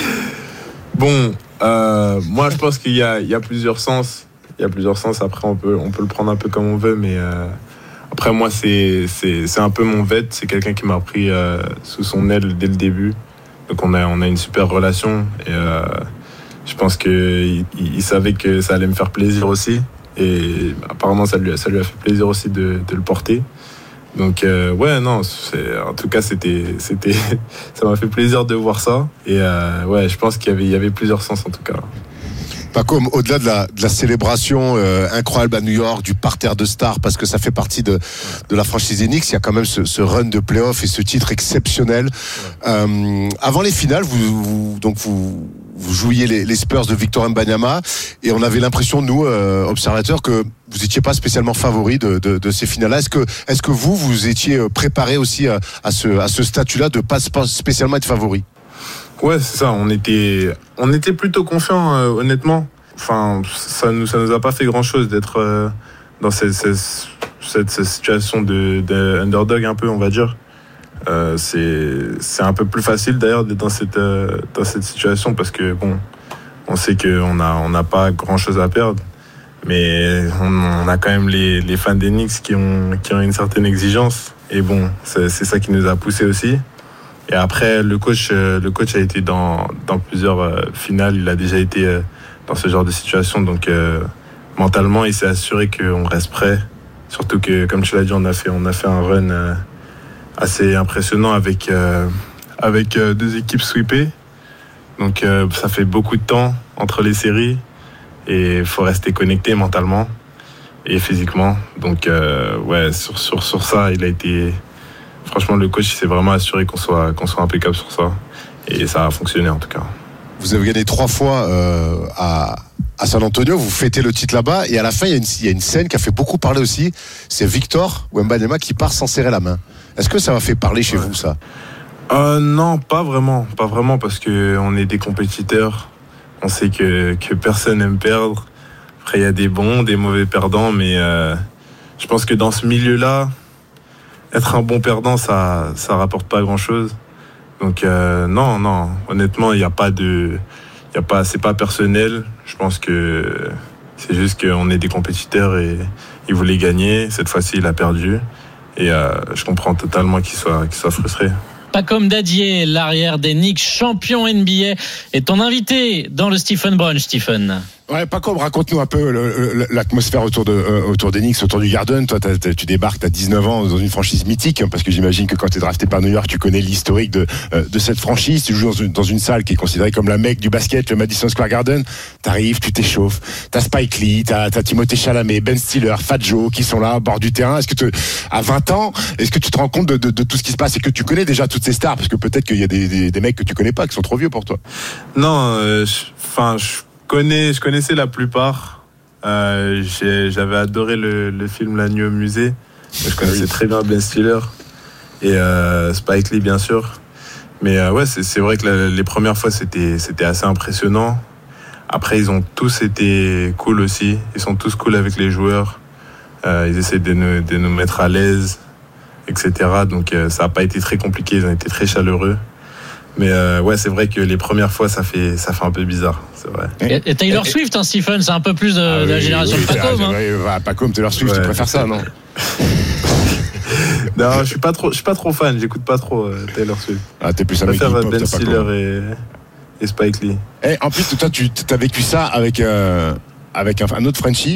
Speaker 22: Bon, euh, moi je pense qu'il y a, il y a plusieurs sens. Il y a plusieurs sens. Après, on peut, on peut le prendre un peu comme on veut, mais euh, après, moi, c'est, c'est, c'est un peu mon vet. C'est quelqu'un qui m'a pris euh, sous son aile dès le début. Donc, on a, on a une super relation. Et euh, je pense qu'il il savait que ça allait me faire plaisir aussi. Et apparemment, ça lui, ça lui a fait plaisir aussi de, de le porter. Donc, euh, ouais, non, c'est, en tout cas, c'était, c'était, ça m'a fait plaisir de voir ça. Et euh, ouais, je pense qu'il y avait, il y avait plusieurs sens, en tout cas.
Speaker 1: Pacôme, au-delà de la, de la célébration euh, incroyable à New York, du parterre de stars, parce que ça fait partie de, de la franchise Knicks, il y a quand même ce, ce run de play-off et ce titre exceptionnel. Euh, avant les finales, vous, vous, donc vous, vous jouiez les, les Spurs de Victor Wembanyama, et on avait l'impression, nous, euh, observateurs, que vous n'étiez pas spécialement favori de, de, de ces finales-là. Est-ce que, est-ce que vous, vous étiez préparé aussi à, à ce, à ce statut-là de pas spécialement être favori?
Speaker 22: Ouais, c'est ça. On était, on était plutôt confiants, euh, honnêtement. Enfin, ça nous, ça nous a pas fait grand-chose d'être euh, dans cette, cette, cette, cette situation de, de underdog un peu, on va dire. Euh, c'est, c'est un peu plus facile d'ailleurs d'être dans cette, euh, dans cette situation parce que bon, on sait qu'on a, on n'a pas grand-chose à perdre, mais on, on a quand même les, les fans des Knicks qui ont, qui ont une certaine exigence. Et bon, c'est, c'est ça qui nous a poussé aussi. Et après, le coach, le coach a été dans, dans plusieurs euh, finales. Il a déjà été euh, dans ce genre de situation. Donc, euh, mentalement, il s'est assuré qu'on reste prêt. Surtout que, comme tu l'as dit, on a fait, on a fait un run euh, assez impressionnant avec, euh, avec euh, deux équipes sweepées. Donc, euh, ça fait beaucoup de temps entre les séries. Et il faut rester connecté mentalement et physiquement. Donc, euh, ouais, sur, sur, sur ça, il a été... Franchement, le coach s'est vraiment assuré qu'on soit, qu'on soit impeccable sur ça. Et ça a fonctionné en tout cas.
Speaker 1: Vous avez gagné trois fois euh, à, à San Antonio, vous fêtez le titre là-bas. Et à la fin, il y a une, il y a une scène qui a fait beaucoup parler aussi. C'est Victor Wembanyama qui part sans serrer la main. Est-ce que ça m'a fait parler chez ouais. vous, ça?
Speaker 22: euh, Non, pas vraiment. Pas vraiment parce qu'on est des compétiteurs. On sait que, que personne n'aime perdre. Après, il y a des bons, des mauvais perdants. Mais euh, je pense que dans ce milieu-là, être un bon perdant, ça ça rapporte pas grand-chose. Donc euh, non, non, honnêtement, il n'y a pas de, il y a pas, c'est pas personnel. Je pense que c'est juste qu'on est des compétiteurs et il voulait gagner. Cette fois-ci, il a perdu. Et euh, je comprends totalement qu'il soit, qu'il soit frustré.
Speaker 21: Pacôme Dadier, l'arrière des Knicks, champion N B A, est ton invité dans le Stephen Brunch, Stephen.
Speaker 5: Ouais, Paco, raconte-nous un peu le, le, l'atmosphère autour de euh, autour d'Enix, autour du Garden. Toi, t'as, t'as, tu débarques, t'as dix-neuf ans dans une franchise mythique, parce que j'imagine que quand t'es drafté par New York, tu connais l'historique de euh, de cette franchise. Tu joues dans une, dans une salle qui est considérée comme la mecque du basket, le Madison Square Garden. T'arrives, tu t'échauffes. T'as Spike Lee, t'as, t'as Timothée Chalamet, Ben Stiller, Fat Joe qui sont là au bord du terrain. Est-ce que tu, à vingt ans, est-ce que tu te rends compte de, de, de tout ce qui se passe et que tu connais déjà toutes ces stars, parce que peut-être qu'il y a des, des, des mecs que tu connais pas qui sont trop vieux pour toi.
Speaker 22: Non, enfin, euh, je connais, je connaissais la plupart. Euh, j'ai, j'avais adoré le, le film La Nuit au musée. Je connaissais très bien Ben Stiller et euh, Spike Lee, bien sûr. Mais euh, ouais, c'est, c'est vrai que la, les premières fois, c'était, c'était assez impressionnant. Après, ils ont tous été cool aussi. Ils sont tous cool avec les joueurs. Euh, ils essaient de nous, de nous mettre à l'aise, et cetera. Donc, euh, ça n'a pas été très compliqué. Ils ont été très chaleureux. Mais euh, ouais, c'est vrai que les premières fois, ça fait, ça fait un peu bizarre, c'est vrai.
Speaker 21: Et, et Taylor et, Swift, hein, Stephen, c'est un peu plus de, ah, de la oui, génération oui, de Pacôme. Hein.
Speaker 5: Oui, bah, Pacôme, Taylor Swift, ouais, tu préfères ça, non?
Speaker 22: Non, je suis pas trop, je suis pas trop fan. J'écoute pas trop euh, Taylor Swift.
Speaker 5: Ah, t'es plus un mec
Speaker 22: hip-hop, Ben Stiller et, et Spike Lee.
Speaker 5: Et en plus, toi, tu as vécu ça avec euh, avec un, un autre Frenchie.